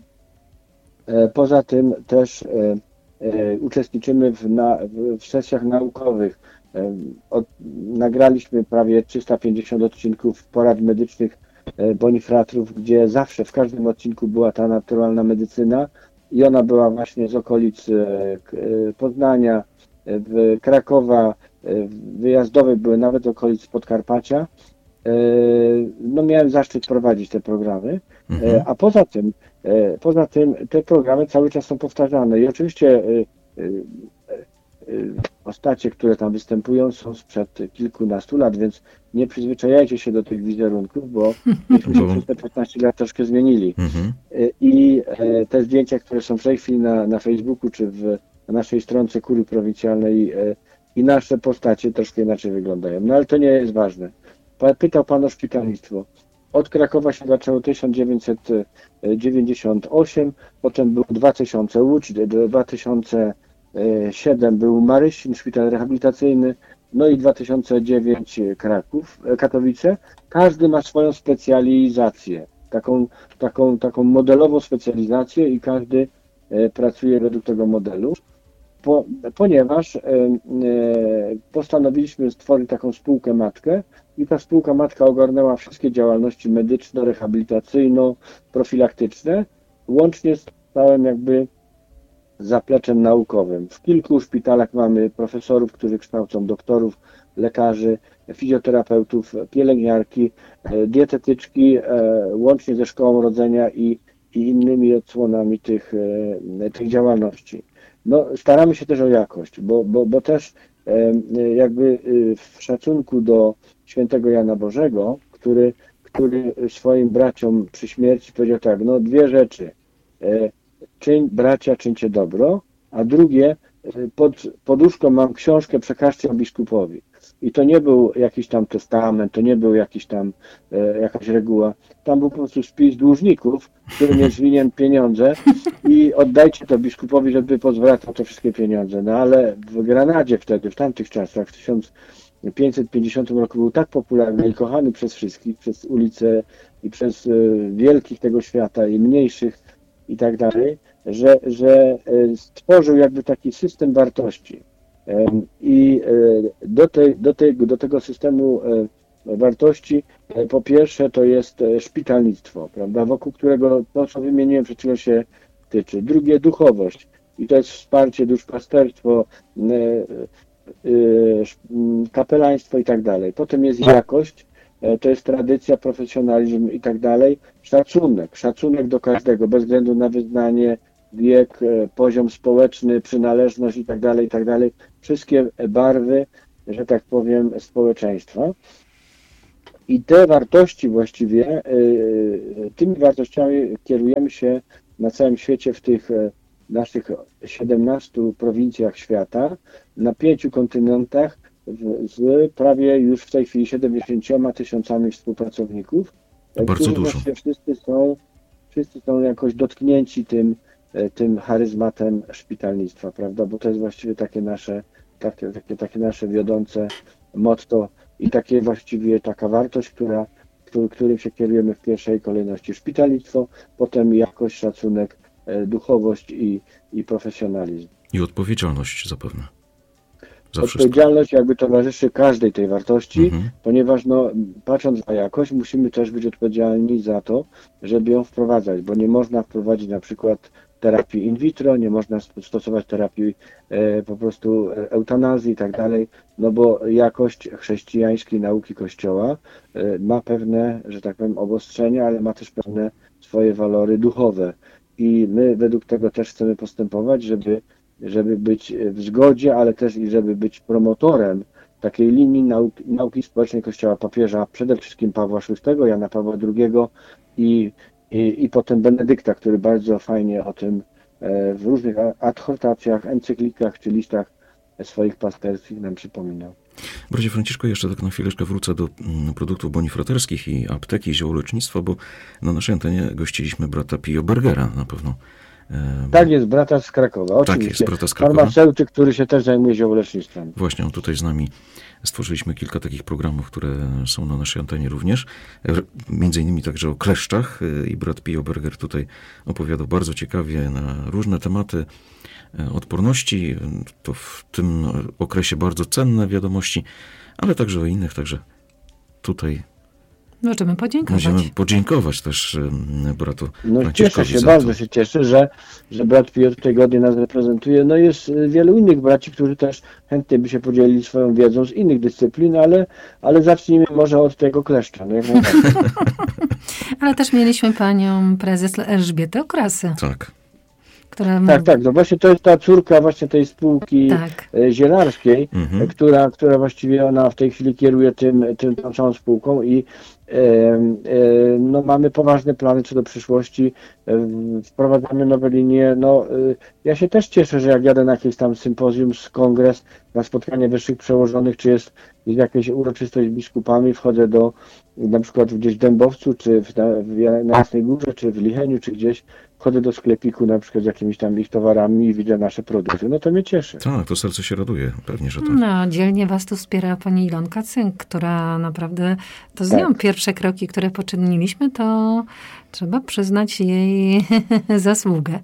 e, poza tym też e, e, uczestniczymy w, na, w, w sesjach naukowych. E, Od, nagraliśmy prawie trzysta pięćdziesiąt odcinków porad medycznych e, Bonifratrów, gdzie zawsze w każdym odcinku była ta naturalna medycyna i ona była właśnie z okolic e, k- e, Poznania, e, w Krakowa, e, wyjazdowe były nawet z okolic Podkarpacia. E, No miałem zaszczyt prowadzić te programy, Mhm. E, a poza tym, e, poza tym te programy cały czas są powtarzane i oczywiście e, e, e, postacie, które tam występują, są sprzed kilkunastu lat, więc nie przyzwyczajajcie się do tych wizerunków, bo myśmy się Bo- przez te piętnaście lat troszkę zmienili. Mhm. E, I e, te zdjęcia, które są w tej chwili na, na Facebooku czy w, na naszej stronce Kurii Prowincjalnej e, i nasze postacie troszkę inaczej wyglądają. No ale to nie jest ważne. Pa- Pytał Pan o szpitalnictwo. Od Krakowa się zaczęło tysiąc dziewięćset dziewięćdziesiąt osiem, potem był dwa tysiące Łódź, dwa tysiące siedem był Marysin, szpital rehabilitacyjny, no i dwa tysiące dziewięć Kraków, e, Katowice. Każdy ma swoją specjalizację, taką, taką, taką modelową specjalizację i każdy e, pracuje według tego modelu. Po, ponieważ e, e, postanowiliśmy stworzyć taką spółkę matkę i ta spółka matka ogarnęła wszystkie działalności medyczno-rehabilitacyjno-profilaktyczne, łącznie z całym jakby zapleczem naukowym. W kilku szpitalach mamy profesorów, którzy kształcą doktorów, lekarzy, fizjoterapeutów, pielęgniarki, e, dietetyczki, e, łącznie ze szkołą rodzenia i, i innymi odsłonami tych, e, tych działalności. No, staramy się też o jakość, bo, bo, bo też e, jakby e, w szacunku do świętego Jana Bożego, który, który swoim braciom przy śmierci powiedział tak, no dwie rzeczy, e, czyń, bracia, czyńcie dobro, a drugie, e, pod poduszką mam książkę, przekażcie ją biskupowi. I to nie był jakiś tam testament, to nie był jakiś tam e, jakaś reguła. Tam był po prostu spis dłużników, którym jest winien pieniądze i oddajcie to biskupowi, żeby pozwracał te wszystkie pieniądze. No ale w Granadzie wtedy, w tamtych czasach, w tysiąc pięćset pięćdziesiątym roku był tak popularny i kochany przez wszystkich, przez ulice i przez e, wielkich tego świata i mniejszych i tak dalej, że, że e, stworzył jakby taki system wartości. I do, tej, do, tej, do tego systemu wartości po pierwsze to jest szpitalnictwo, prawda, wokół którego to, co wymieniłem, przed chwilą się tyczy. Drugie duchowość i to jest wsparcie, duszpasterstwo, kapelaństwo i tak dalej. Potem jest jakość, to jest tradycja, profesjonalizm i tak dalej. Szacunek, szacunek do każdego, bez względu na wyznanie, wiek, poziom społeczny, przynależność i tak dalej, i tak dalej. Wszystkie barwy, że tak powiem, społeczeństwa. I te wartości właściwie, tymi wartościami kierujemy się na całym świecie w tych naszych siedemnastu prowincjach świata, na pięciu kontynentach, z prawie już w tej chwili siedemdziesięcioma tysiącami współpracowników. Bardzo dużo. Wszyscy są, wszyscy są jakoś dotknięci tym, tym charyzmatem szpitalnictwa, prawda? Bo to jest właściwie takie nasze, takie, takie, takie nasze wiodące motto i takie właściwie taka wartość, która, który, którym się kierujemy w pierwszej kolejności. Szpitalnictwo, potem jakość, szacunek, duchowość i, i profesjonalizm. I odpowiedzialność zapewne. Za Odpowiedzialność wszystko. jakby towarzyszy każdej tej wartości, Mhm. ponieważ no, patrząc na jakość, musimy też być odpowiedzialni za to, żeby ją wprowadzać, bo nie można wprowadzić na przykład terapii in vitro, nie można stosować terapii e, po prostu eutanazji i tak dalej, no bo jakość chrześcijańskiej nauki Kościoła e, ma pewne, że tak powiem, obostrzenia, ale ma też pewne swoje walory duchowe i my według tego też chcemy postępować, żeby żeby być w zgodzie, ale też i żeby być promotorem takiej linii nauki, nauki społecznej Kościoła papieża, przede wszystkim Pawła szóstego, Jana Pawła drugiego i, i, i potem Benedykta, który bardzo fajnie o tym w różnych adhortacjach, encyklikach czy listach swoich pasterskich nam przypominał. Bracie Franciszku, jeszcze tak na chwileczkę wrócę do produktów bonifraterskich i apteki, ziołolecznictwa, bo na naszej antenie gościliśmy brata Pio Bergera na pewno. Tak jest, brata z Krakowa. Oczywiście. Tak jest, brata z Krakowa. Farmaceutyk, który się też zajmuje ziołolecznictwem. Właśnie, on tutaj z nami stworzyliśmy kilka takich programów, które są na naszej antenie również. Między innymi także o kleszczach i brat Pio Berger tutaj opowiadał bardzo ciekawie na różne tematy odporności. To w tym okresie bardzo cenne wiadomości, ale także o innych, także tutaj możemy podziękować. Możemy podziękować też bratu No Franciszkowi. Cieszę się, bardzo się cieszę, że, że brat Pio tutaj godnie nas reprezentuje. No jest wielu innych braci, którzy też chętnie by się podzielili swoją wiedzą z innych dyscyplin, ale, ale zacznijmy może od tego kleszcza. No jak ale też mieliśmy panią prezes Elżbietę Okrasę. Tak. Która... Tak, tak, no właśnie to jest ta córka właśnie tej spółki tak. zielarskiej, mhm. która, która właściwie ona w tej chwili kieruje tym, tym tą całą spółką i e, e, no mamy poważne plany co do przyszłości, e, wprowadzamy nowe linie, no e, ja się też cieszę, że jak jadę na jakieś tam sympozjum, kongres, na spotkanie wyższych przełożonych, czy jest, jest jakaś uroczystość z biskupami, wchodzę do na przykład gdzieś w Dębowcu, czy w, w, na Jasnej Górze, czy w Licheniu, czy gdzieś, wchodzę do sklepiku na przykład z jakimiś tam ich towarami i widzę nasze produkty. No to mnie cieszy. Tak, to serce się raduje, pewnie, że tak. No, dzielnie was tu wspiera pani Ilonka Cynk, która naprawdę, to z nią tak. pierwsze kroki, które poczyniliśmy, to trzeba przyznać jej zasługę.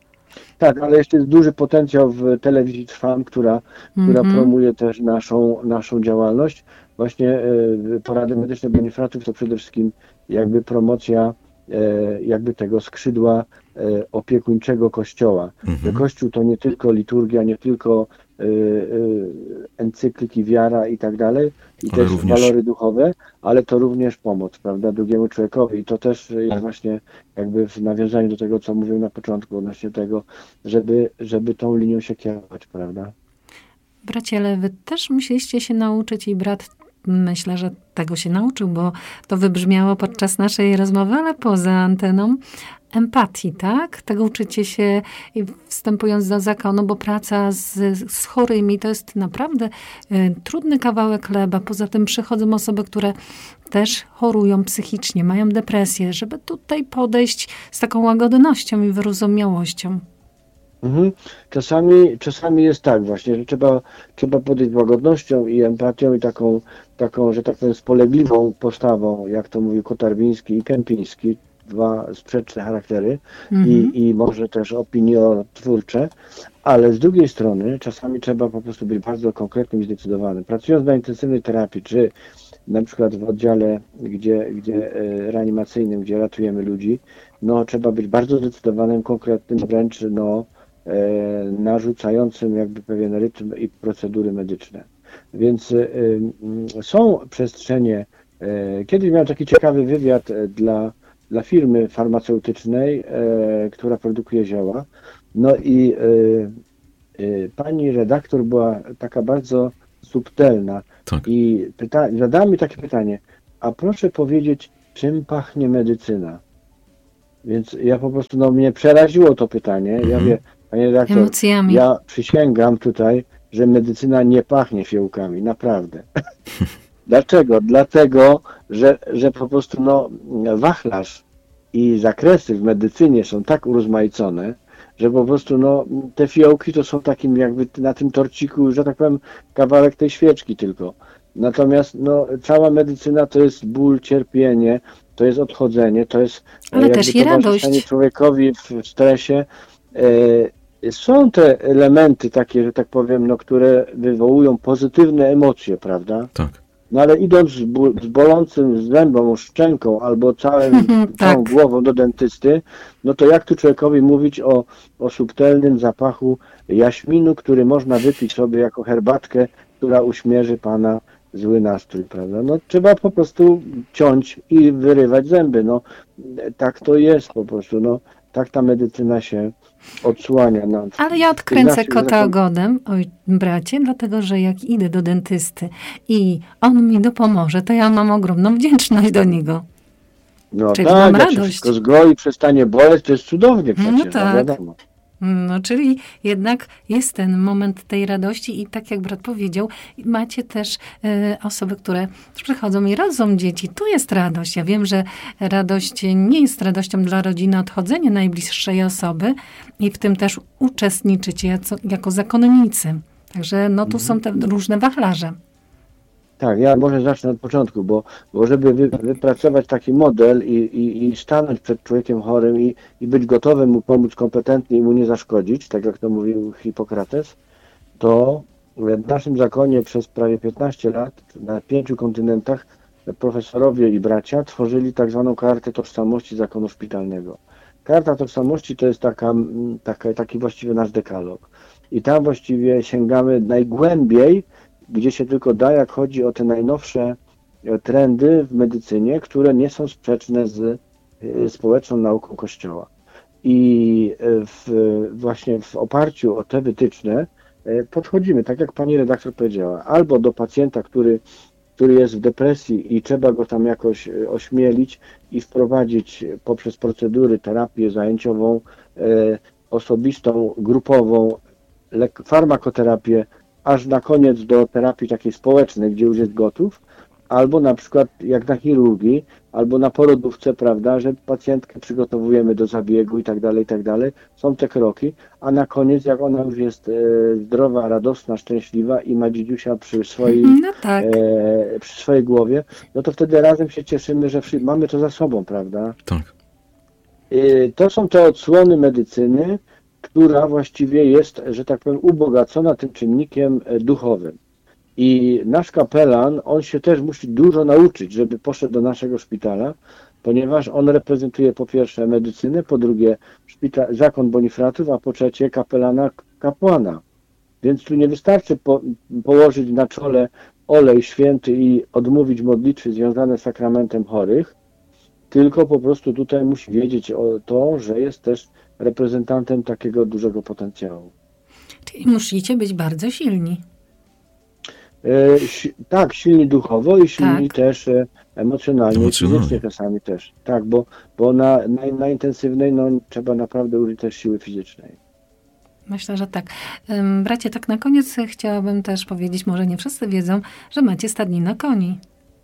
Tak, ale jeszcze jest duży potencjał w telewizji Trwam, która, mm-hmm. która promuje też naszą, naszą działalność. Właśnie y, porady medyczne bonifratów to przede wszystkim jakby promocja y, jakby tego skrzydła y, opiekuńczego Kościoła. Mm-hmm. Kościół to nie tylko liturgia, nie tylko y, y, encykliki, wiara i tak dalej, i ale też również walory duchowe, ale to również pomoc, prawda, drugiemu człowiekowi. I to też jest właśnie jakby w nawiązaniu do tego, co mówiłem na początku, odnośnie tego, żeby, żeby tą linią się kierować, prawda. Bracie, ale wy też musieliście się nauczyć i brat, myślę, że tego się nauczył, bo to wybrzmiało podczas naszej rozmowy, ale poza anteną, empatii, tak? Tego uczycie się wstępując do zakonu, bo praca z, z chorymi to jest naprawdę y, trudny kawałek chleba. Poza tym przychodzą osoby, które też chorują psychicznie, mają depresję, żeby tutaj podejść z taką łagodnością i wyrozumiałością. Mhm. Czasami, czasami jest tak właśnie, że trzeba, trzeba podejść z łagodnością i empatią i taką, taką, że tak powiem, spolegliwą postawą, jak to mówił Kotarbiński i Kępiński, dwa sprzeczne charaktery mhm. i, i może też opiniotwórcze, ale z drugiej strony czasami trzeba po prostu być bardzo konkretnym i zdecydowanym. Pracując na intensywnej terapii, czy na przykład w oddziale gdzie, gdzie reanimacyjnym, gdzie ratujemy ludzi, no trzeba być bardzo zdecydowanym, konkretnym, wręcz no narzucającym jakby pewien rytm i procedury medyczne. Więc y, y, są przestrzenie. Y, kiedyś miałem taki ciekawy wywiad dla, dla firmy farmaceutycznej, y, która produkuje zioła. No i y, y, pani redaktor była taka bardzo subtelna tak. i pyta, zadała mi takie pytanie, a proszę powiedzieć, czym pachnie medycyna? Więc ja po prostu, no mnie przeraziło to pytanie. Mhm. Ja wie, panie redaktor, emocjami. Ja przysięgam tutaj, że medycyna nie pachnie fiołkami, naprawdę. Dlaczego? Dlatego, że, że po prostu no, wachlarz i zakresy w medycynie są tak urozmaicone, że po prostu no, te fiołki to są takim jakby na tym torciku, że tak powiem, kawałek tej świeczki tylko. Natomiast no, cała medycyna to jest ból, cierpienie, to jest odchodzenie, to jest ale też i radość człowiekowi w stresie. E, są te elementy takie, że tak powiem, no, które wywołują pozytywne emocje, prawda? Tak. No ale idąc z, ból, z bolącym zębą, szczęką albo całym, tak. całą głową do dentysty, no to jak tu człowiekowi mówić o, o subtelnym zapachu jaśminu, który można wypić sobie jako herbatkę, która uśmierzy pana zły nastrój, prawda? No trzeba po prostu ciąć i wyrywać zęby, no tak to jest po prostu, no tak ta medycyna się odsłania. No. Ale ja odkręcę kota ogonem, oj bracie, dlatego, że jak idę do dentysty i on mi dopomoże, to ja mam ogromną wdzięczność do niego. No czyli tak, mam jak radość. się wszystko zgoi, przestanie boleć, to jest cudownie przecież, no tak. no wiadomo. No, czyli jednak jest ten moment tej radości i tak jak brat powiedział, macie też e, osoby, które przychodzą i rodzą dzieci. Tu jest radość. Ja wiem, że radość nie jest radością dla rodziny odchodzenia najbliższej osoby i w tym też uczestniczycie jako, jako zakonnicy. Także no tu są te różne wachlarze. Tak, ja może zacznę od początku, bo, bo żeby wy, wypracować taki model i, i, i stanąć przed człowiekiem chorym i, i być gotowym mu pomóc kompetentnie i mu nie zaszkodzić, tak jak to mówił Hipokrates, to w naszym zakonie przez prawie piętnaście lat na pięciu kontynentach profesorowie i bracia tworzyli tak zwaną kartę tożsamości zakonu szpitalnego. Karta tożsamości to jest taka, taka, taki właściwie nasz dekalog. I tam właściwie sięgamy najgłębiej, gdzie się tylko da, jak chodzi o te najnowsze trendy w medycynie, które nie są sprzeczne z społeczną nauką Kościoła. I w, właśnie w oparciu o te wytyczne podchodzimy, tak jak pani redaktor powiedziała, albo do pacjenta, który, który jest w depresji i trzeba go tam jakoś ośmielić i wprowadzić poprzez procedury, terapię zajęciową, osobistą, grupową, farmakoterapię, aż na koniec do terapii takiej społecznej, gdzie już jest gotów, albo na przykład jak na chirurgii, albo na porodówce, prawda, że pacjentkę przygotowujemy do zabiegu i tak dalej, i tak dalej. Są te kroki, a na koniec, jak ona już jest e, zdrowa, radosna, szczęśliwa i ma dzidziusia przy swojej, no tak. e, przy swojej głowie, no to wtedy razem się cieszymy, że wszy- mamy to za sobą, prawda? Tak. E, to są te odsłony medycyny, która właściwie jest, że tak powiem, ubogacona tym czynnikiem duchowym. I nasz kapelan, on się też musi dużo nauczyć, żeby poszedł do naszego szpitala, ponieważ on reprezentuje po pierwsze medycynę, po drugie szpital, zakon Bonifratów, a po trzecie kapelana kapłana. Więc tu nie wystarczy po, położyć na czole olej święty i odmówić modlitwy związane z sakramentem chorych, tylko po prostu tutaj musi wiedzieć o to, że jest też reprezentantem takiego dużego potencjału. Czyli musicie być bardzo silni. E, si- tak, silni duchowo i silni Tak. też e, emocjonalnie, Emocjonalnie. fizycznie czasami też. Tak, bo, bo na, na, na intensywnej no, trzeba naprawdę użyć też siły fizycznej. Myślę, że tak. Ym, Bracie, tak na koniec chciałabym też powiedzieć, może nie wszyscy wiedzą, że macie stadnino koni.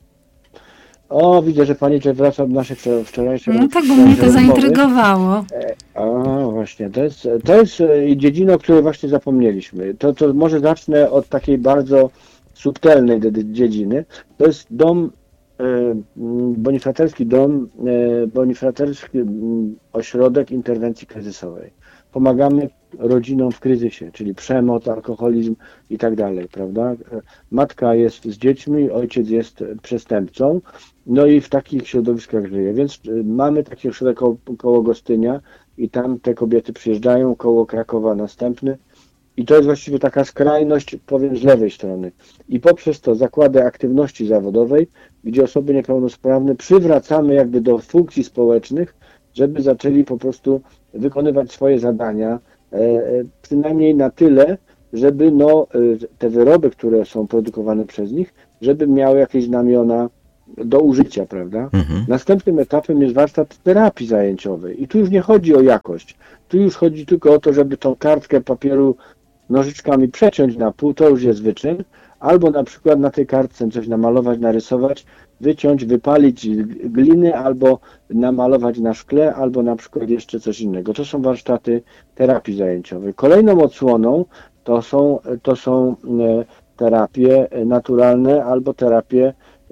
O, widzę, że pani tutaj wraca do naszych wczor- wczorajszych No tak, bo mnie to rozmowy. zaintrygowało. A, właśnie, to jest, to jest e, dziedzina, o której właśnie zapomnieliśmy. To, to może zacznę od takiej bardzo subtelnej dedy- dziedziny. To jest dom, e, m, bonifraterski dom, e, bonifraterski m, ośrodek interwencji kryzysowej. Pomagamy rodzinom w kryzysie, czyli przemoc, alkoholizm i tak dalej, prawda? E, Matka jest z dziećmi, ojciec jest przestępcą, no i w takich środowiskach żyje. Więc e, mamy taki ośrodek koło, koło Gostynia i tam te kobiety przyjeżdżają, koło Krakowa następny. I to jest właściwie taka skrajność, powiem, z lewej strony. I poprzez to zakłady aktywności zawodowej, gdzie osoby niepełnosprawne przywracamy jakby do funkcji społecznych, żeby zaczęli po prostu wykonywać swoje zadania, e, e, przynajmniej na tyle, żeby no, e, te wyroby, które są produkowane przez nich, żeby miały jakieś znamiona do użycia, prawda? Mhm. Następnym etapem jest warsztat terapii zajęciowej. I tu już nie chodzi o jakość. Tu już chodzi tylko o to, żeby tą kartkę papieru nożyczkami przeciąć na pół, to już jest wyczyn, albo na przykład na tej kartce coś namalować, narysować, wyciąć, wypalić gliny, albo namalować na szkle, albo na przykład jeszcze coś innego. To są warsztaty terapii zajęciowej. Kolejną odsłoną to są, to są terapie naturalne albo terapie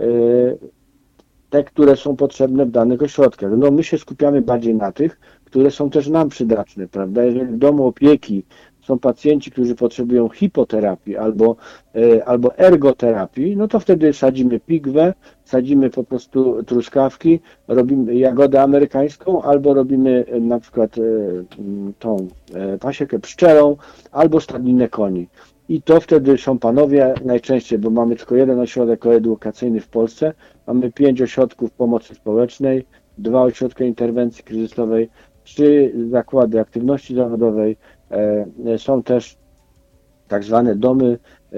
te, które są potrzebne w danych ośrodkach. No my się skupiamy bardziej na tych, które są też nam przydatne, prawda? Jeżeli w domu opieki są pacjenci, którzy potrzebują hipoterapii albo, albo ergoterapii, no to wtedy sadzimy pigwę, sadzimy po prostu truskawki, robimy jagodę amerykańską, albo robimy na przykład tą pasiekę pszczelą, albo stadninę koni. I to wtedy są panowie najczęściej, bo mamy tylko jeden ośrodek koedukacyjny w Polsce, mamy pięć ośrodków pomocy społecznej, dwa ośrodki interwencji kryzysowej, trzy zakłady aktywności zawodowej, są też tak zwane domy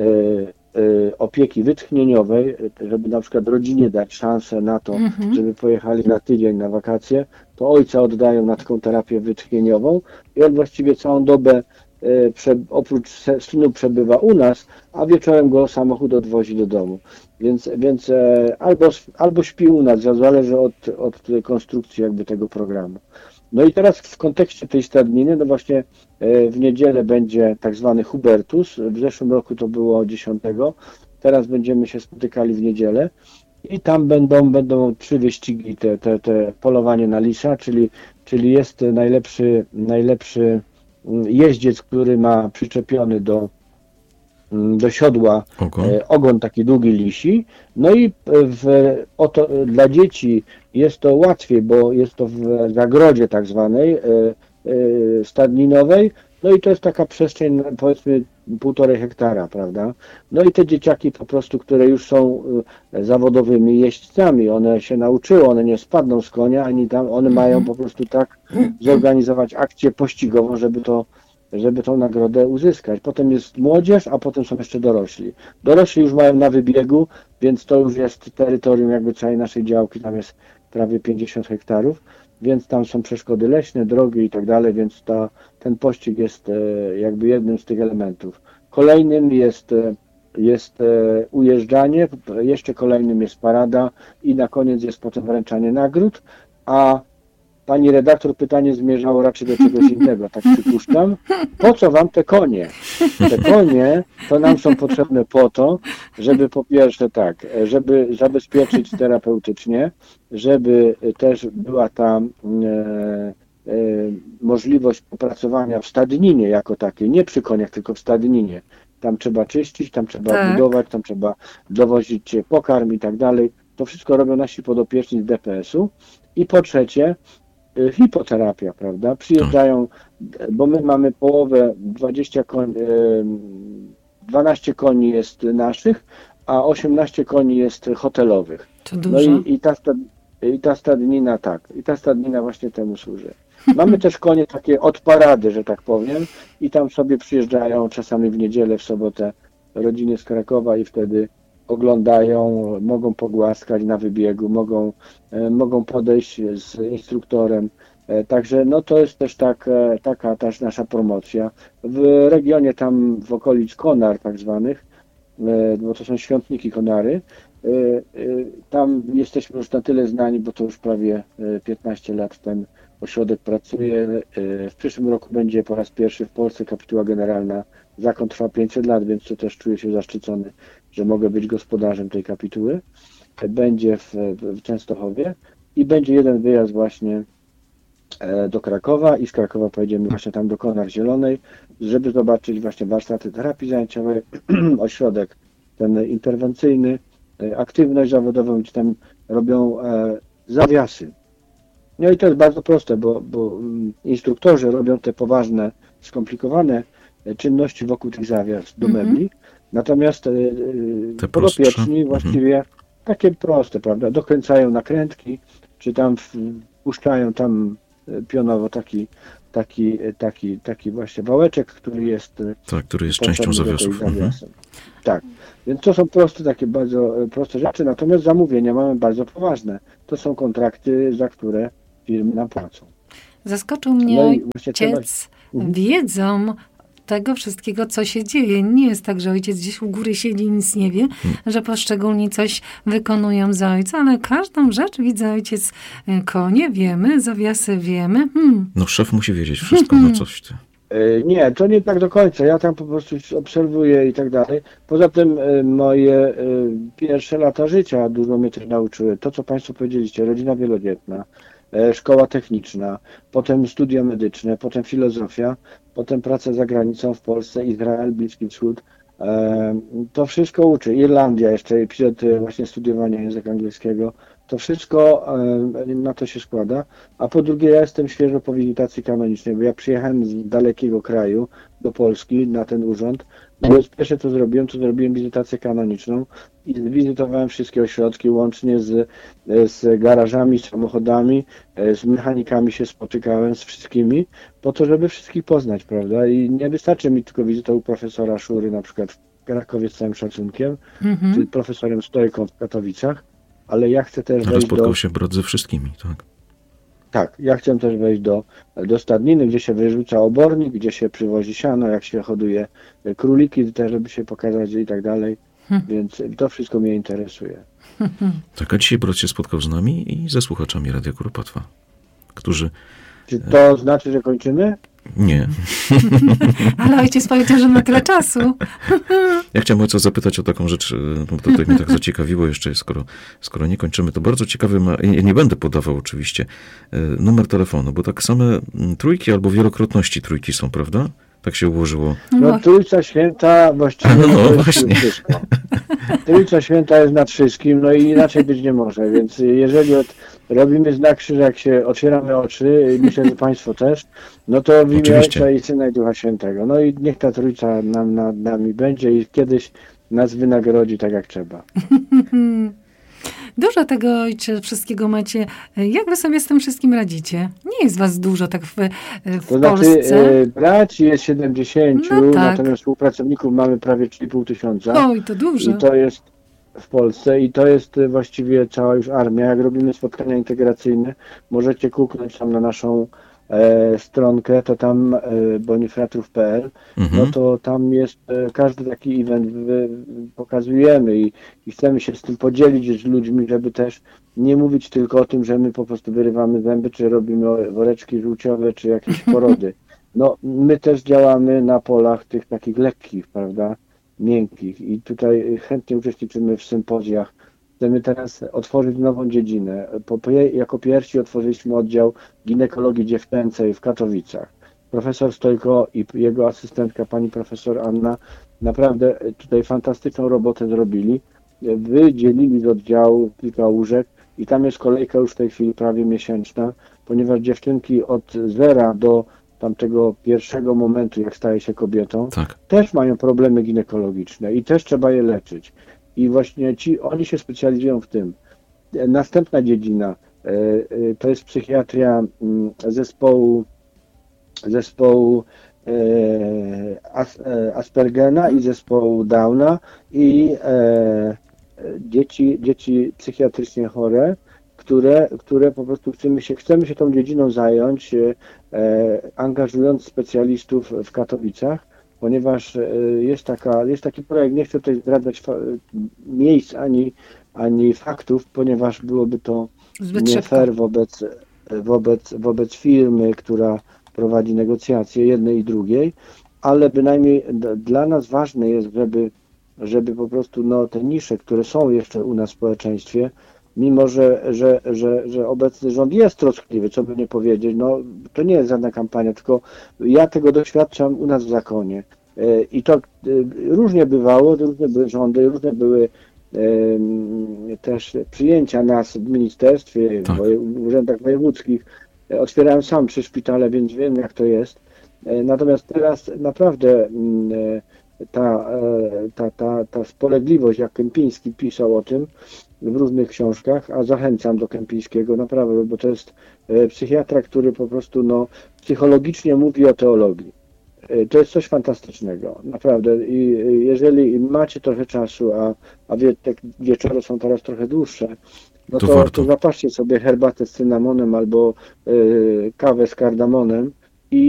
opieki wytchnieniowej, żeby na przykład rodzinie dać szansę na to, mhm. żeby pojechali na tydzień na wakacje, to ojca oddają na taką terapię wytchnieniową i on właściwie całą dobę oprócz synu przebywa u nas, a wieczorem go samochód odwozi do domu. Więc, więc albo, albo śpi u nas, zależy od, od konstrukcji jakby tego programu. No i teraz w kontekście tej stadniny, no właśnie w niedzielę będzie tak zwany Hubertus, w zeszłym roku to było dziesiątego, teraz będziemy się spotykali w niedzielę i tam będą, będą trzy wyścigi, te, te, te polowanie na lisa, czyli, czyli jest najlepszy, najlepszy jeździec, który ma przyczepiony do, do siodła ogon. ogon taki długi lisi. No i w, oto, dla dzieci jest to łatwiej, bo jest to w zagrodzie tak zwanej stadninowej. No i to jest taka przestrzeń powiedzmy półtorej hektara, prawda? No i te dzieciaki po prostu, które już są zawodowymi jeźdźcami, one się nauczyły, one nie spadną z konia, ani tam, one mają po prostu tak zorganizować akcję pościgową, żeby to, żeby tą nagrodę uzyskać. Potem jest młodzież, a potem są jeszcze dorośli. Dorośli już mają na wybiegu, więc to już jest terytorium jakby całej naszej działki, tam jest prawie pięćdziesiąt hektarów, więc tam są przeszkody leśne, drogi i tak dalej, więc ta, ten pościg jest jakby jednym z tych elementów. Kolejnym jest, jest ujeżdżanie, jeszcze kolejnym jest parada i na koniec jest potem wręczanie nagród, a pani redaktor pytanie zmierzało raczej do czegoś innego, tak przypuszczam. Po co wam te konie? Te konie to nam są potrzebne po to, żeby po pierwsze tak, żeby zabezpieczyć terapeutycznie, żeby też była ta e, e, możliwość popracowania w stadninie jako takiej, nie przy koniach, tylko w stadninie. Tam trzeba czyścić, tam trzeba tak. budować, tam trzeba dowozić pokarm i tak dalej. To wszystko robią nasi podopieczni z D P S-u. I po trzecie, hipoterapia, prawda? Przyjeżdżają, bo my mamy połowę, dwadzieścia koni, dwanaście koni jest naszych, a osiemnaście koni jest hotelowych. To dużo. No i, i, ta, i ta stadnina, tak, i ta stadnina właśnie temu służy. Mamy też konie takie od parady, że tak powiem, i tam sobie przyjeżdżają czasami w niedzielę, w sobotę rodziny z Krakowa i wtedy oglądają, mogą pogłaskać na wybiegu, mogą, mogą podejść z instruktorem. Także no to jest też tak, taka też nasza promocja. W regionie tam w okolic Konar tak zwanych, bo to są świątniki Konary, tam jesteśmy już na tyle znani, bo to już prawie piętnaście lat ten ośrodek pracuje. W przyszłym roku będzie po raz pierwszy w Polsce kapituła generalna. Zakon trwa pięćset lat, więc to też czuję się zaszczycony, że mogę być gospodarzem tej kapituły. Będzie w, w Częstochowie i będzie jeden wyjazd właśnie do Krakowa i z Krakowa pojedziemy właśnie tam do Konar Zielonej, żeby zobaczyć właśnie warsztaty terapii zajęciowej, ośrodek ten interwencyjny, aktywność zawodową, gdzie tam robią zawiasy. No i to jest bardzo proste, bo, bo instruktorzy robią te poważne, skomplikowane czynności wokół tych zawias do mebli, mm-hmm. natomiast te podopieczni właściwie mm-hmm. takie proste, prawda, dokręcają nakrętki, czy tam wpuszczają tam pionowo taki, taki, taki, taki właśnie wałeczek, który jest, tak, który jest częścią zawiasów. Mhm. Tak, więc to są proste, takie bardzo proste rzeczy, natomiast zamówienia mamy bardzo poważne. To są kontrakty, za które firmy nam płacą. Zaskoczył mnie no ojciec trzeba... wiedzą tego wszystkiego, co się dzieje. Nie jest tak, że ojciec gdzieś u góry siedzi i nic nie wie, hmm. że poszczególni coś wykonują za ojca, ale każdą rzecz widzę ojciec, konie wiemy, zawiasy wiemy. Hmm. No szef musi wiedzieć wszystko, no coś ty. Nie, to nie tak do końca. Ja tam po prostu obserwuję i tak dalej. Poza tym moje pierwsze lata życia dużo mnie też nauczyły. To, co Państwo powiedzieliście, rodzina wielodzietna, szkoła techniczna, potem studia medyczne, potem filozofia, potem praca za granicą w Polsce, Izrael, Bliski Wschód. To wszystko uczy. Irlandia jeszcze przed właśnie studiowania języka angielskiego. To wszystko na to się składa. A po drugie, ja jestem świeżo po wizytacji kanonicznej, bo ja przyjechałem z dalekiego kraju do Polski na ten urząd. No więc pierwsze co zrobiłem, to zrobiłem wizytację kanoniczną i wizytowałem wszystkie ośrodki, łącznie z, z garażami, z samochodami, z mechanikami się spotykałem, z wszystkimi, po to, żeby wszystkich poznać, prawda? I nie wystarczy mi tylko wizyta u profesora Szury, na przykład w Krakowie z całym szacunkiem, mm-hmm. czy profesorem Stojką w Katowicach, ale ja chcę też wejść spotkał do... się brat ze wszystkimi, tak? Tak, ja chcę też wejść do, do stadniny, gdzie się wyrzuca obornik, gdzie się przywozi siano, jak się hoduje króliki, też żeby się pokazać i tak dalej, hmm. więc to wszystko mnie interesuje. Tak, a dzisiaj brat się spotkał z nami i ze słuchaczami Radia Kuropatwa, którzy... Czy to znaczy, że kończymy? Nie. Ale ojciec powiedział, że ma tyle czasu. Ja chciałem ojca zapytać o taką rzecz, bo to mnie tak zaciekawiło jeszcze, skoro, skoro nie kończymy, to bardzo ciekawy ma, ja nie będę podawał oczywiście, numer telefonu, bo tak same trójki albo wielokrotności trójki są, prawda? Tak się ułożyło. No Trójca Święta właściwie no, no, to właśnie. wszystko. Trójca Święta jest nad wszystkim, no i inaczej być nie może, więc jeżeli od, robimy znak krzyża, jak się otwieramy oczy, myślę, że Państwo też, no to w imię Ojca i Syna i Ducha Świętego. No i niech ta Trójca nam, nad nami będzie i kiedyś nas wynagrodzi tak jak trzeba. Dużo tego, ojcze, wszystkiego macie. Jak wy sobie z tym wszystkim radzicie? Nie jest was dużo tak w, w to Polsce. Znaczy, braci jest siedemdziesięciu, no tak. Natomiast współpracowników mamy prawie trzy i pół tysiąca. Oj, to dużo. I to jest w Polsce i to jest właściwie cała już armia. Jak robimy spotkania integracyjne, możecie kuknąć tam na naszą e, stronkę, to tam e, bonifratrów kropka p l, mhm. no to tam jest e, każdy taki event wy, pokazujemy i, i chcemy się z tym podzielić z ludźmi, żeby też nie mówić tylko o tym, że my po prostu wyrywamy zęby, czy robimy woreczki żółciowe, czy jakieś porody. No, my też działamy na polach tych takich lekkich, prawda, miękkich i tutaj chętnie uczestniczymy w sympozjach. Chcemy teraz otworzyć nową dziedzinę. Po, jako pierwsi otworzyliśmy oddział ginekologii dziewczęcej w Katowicach. Profesor Stojko i jego asystentka, pani profesor Anna, naprawdę tutaj fantastyczną robotę zrobili. Wydzielili z oddziału kilka łóżek i tam jest kolejka już w tej chwili prawie miesięczna, ponieważ dziewczynki od zera do tamtego pierwszego momentu, jak staje się kobietą, tak. też mają problemy ginekologiczne i też trzeba je leczyć. I właśnie ci, oni się specjalizują w tym. Następna dziedzina to jest psychiatria zespołu, zespołu Aspergena i zespołu Downa i dzieci, dzieci psychiatrycznie chore, które, które po prostu chcemy się, chcemy się tą dziedziną zająć, angażując specjalistów w Katowicach, ponieważ jest, taka, jest taki projekt, nie chcę tutaj zdradzać miejsc ani, ani faktów, ponieważ byłoby to Zbyt nie fair wobec, wobec, wobec firmy, która prowadzi negocjacje jednej i drugiej, ale bynajmniej dla nas ważne jest, żeby, żeby po prostu no, te nisze, które są jeszcze u nas w społeczeństwie, mimo że, że, że, że obecny rząd jest troskliwy, co by nie powiedzieć, no to nie jest żadna kampania, tylko ja tego doświadczam u nas w zakonie. I to różnie bywało, różne były rządy, różne były też przyjęcia nas w ministerstwie, tak. w urzędach wojewódzkich. Otwierałem sam trzy szpitale, więc wiem jak to jest. Natomiast teraz naprawdę ta, ta, ta, ta spolegliwość, jak Kępiński pisał o tym w różnych książkach, a zachęcam do Kępińskiego naprawdę, bo to jest psychiatra, który po prostu no, psychologicznie mówi o teologii. To jest coś fantastycznego, naprawdę. I jeżeli macie trochę czasu, a, a wie, te wieczory są teraz trochę dłuższe, no to, to, to zapatrzcie sobie herbatę z cynamonem albo y, kawę z kardamonem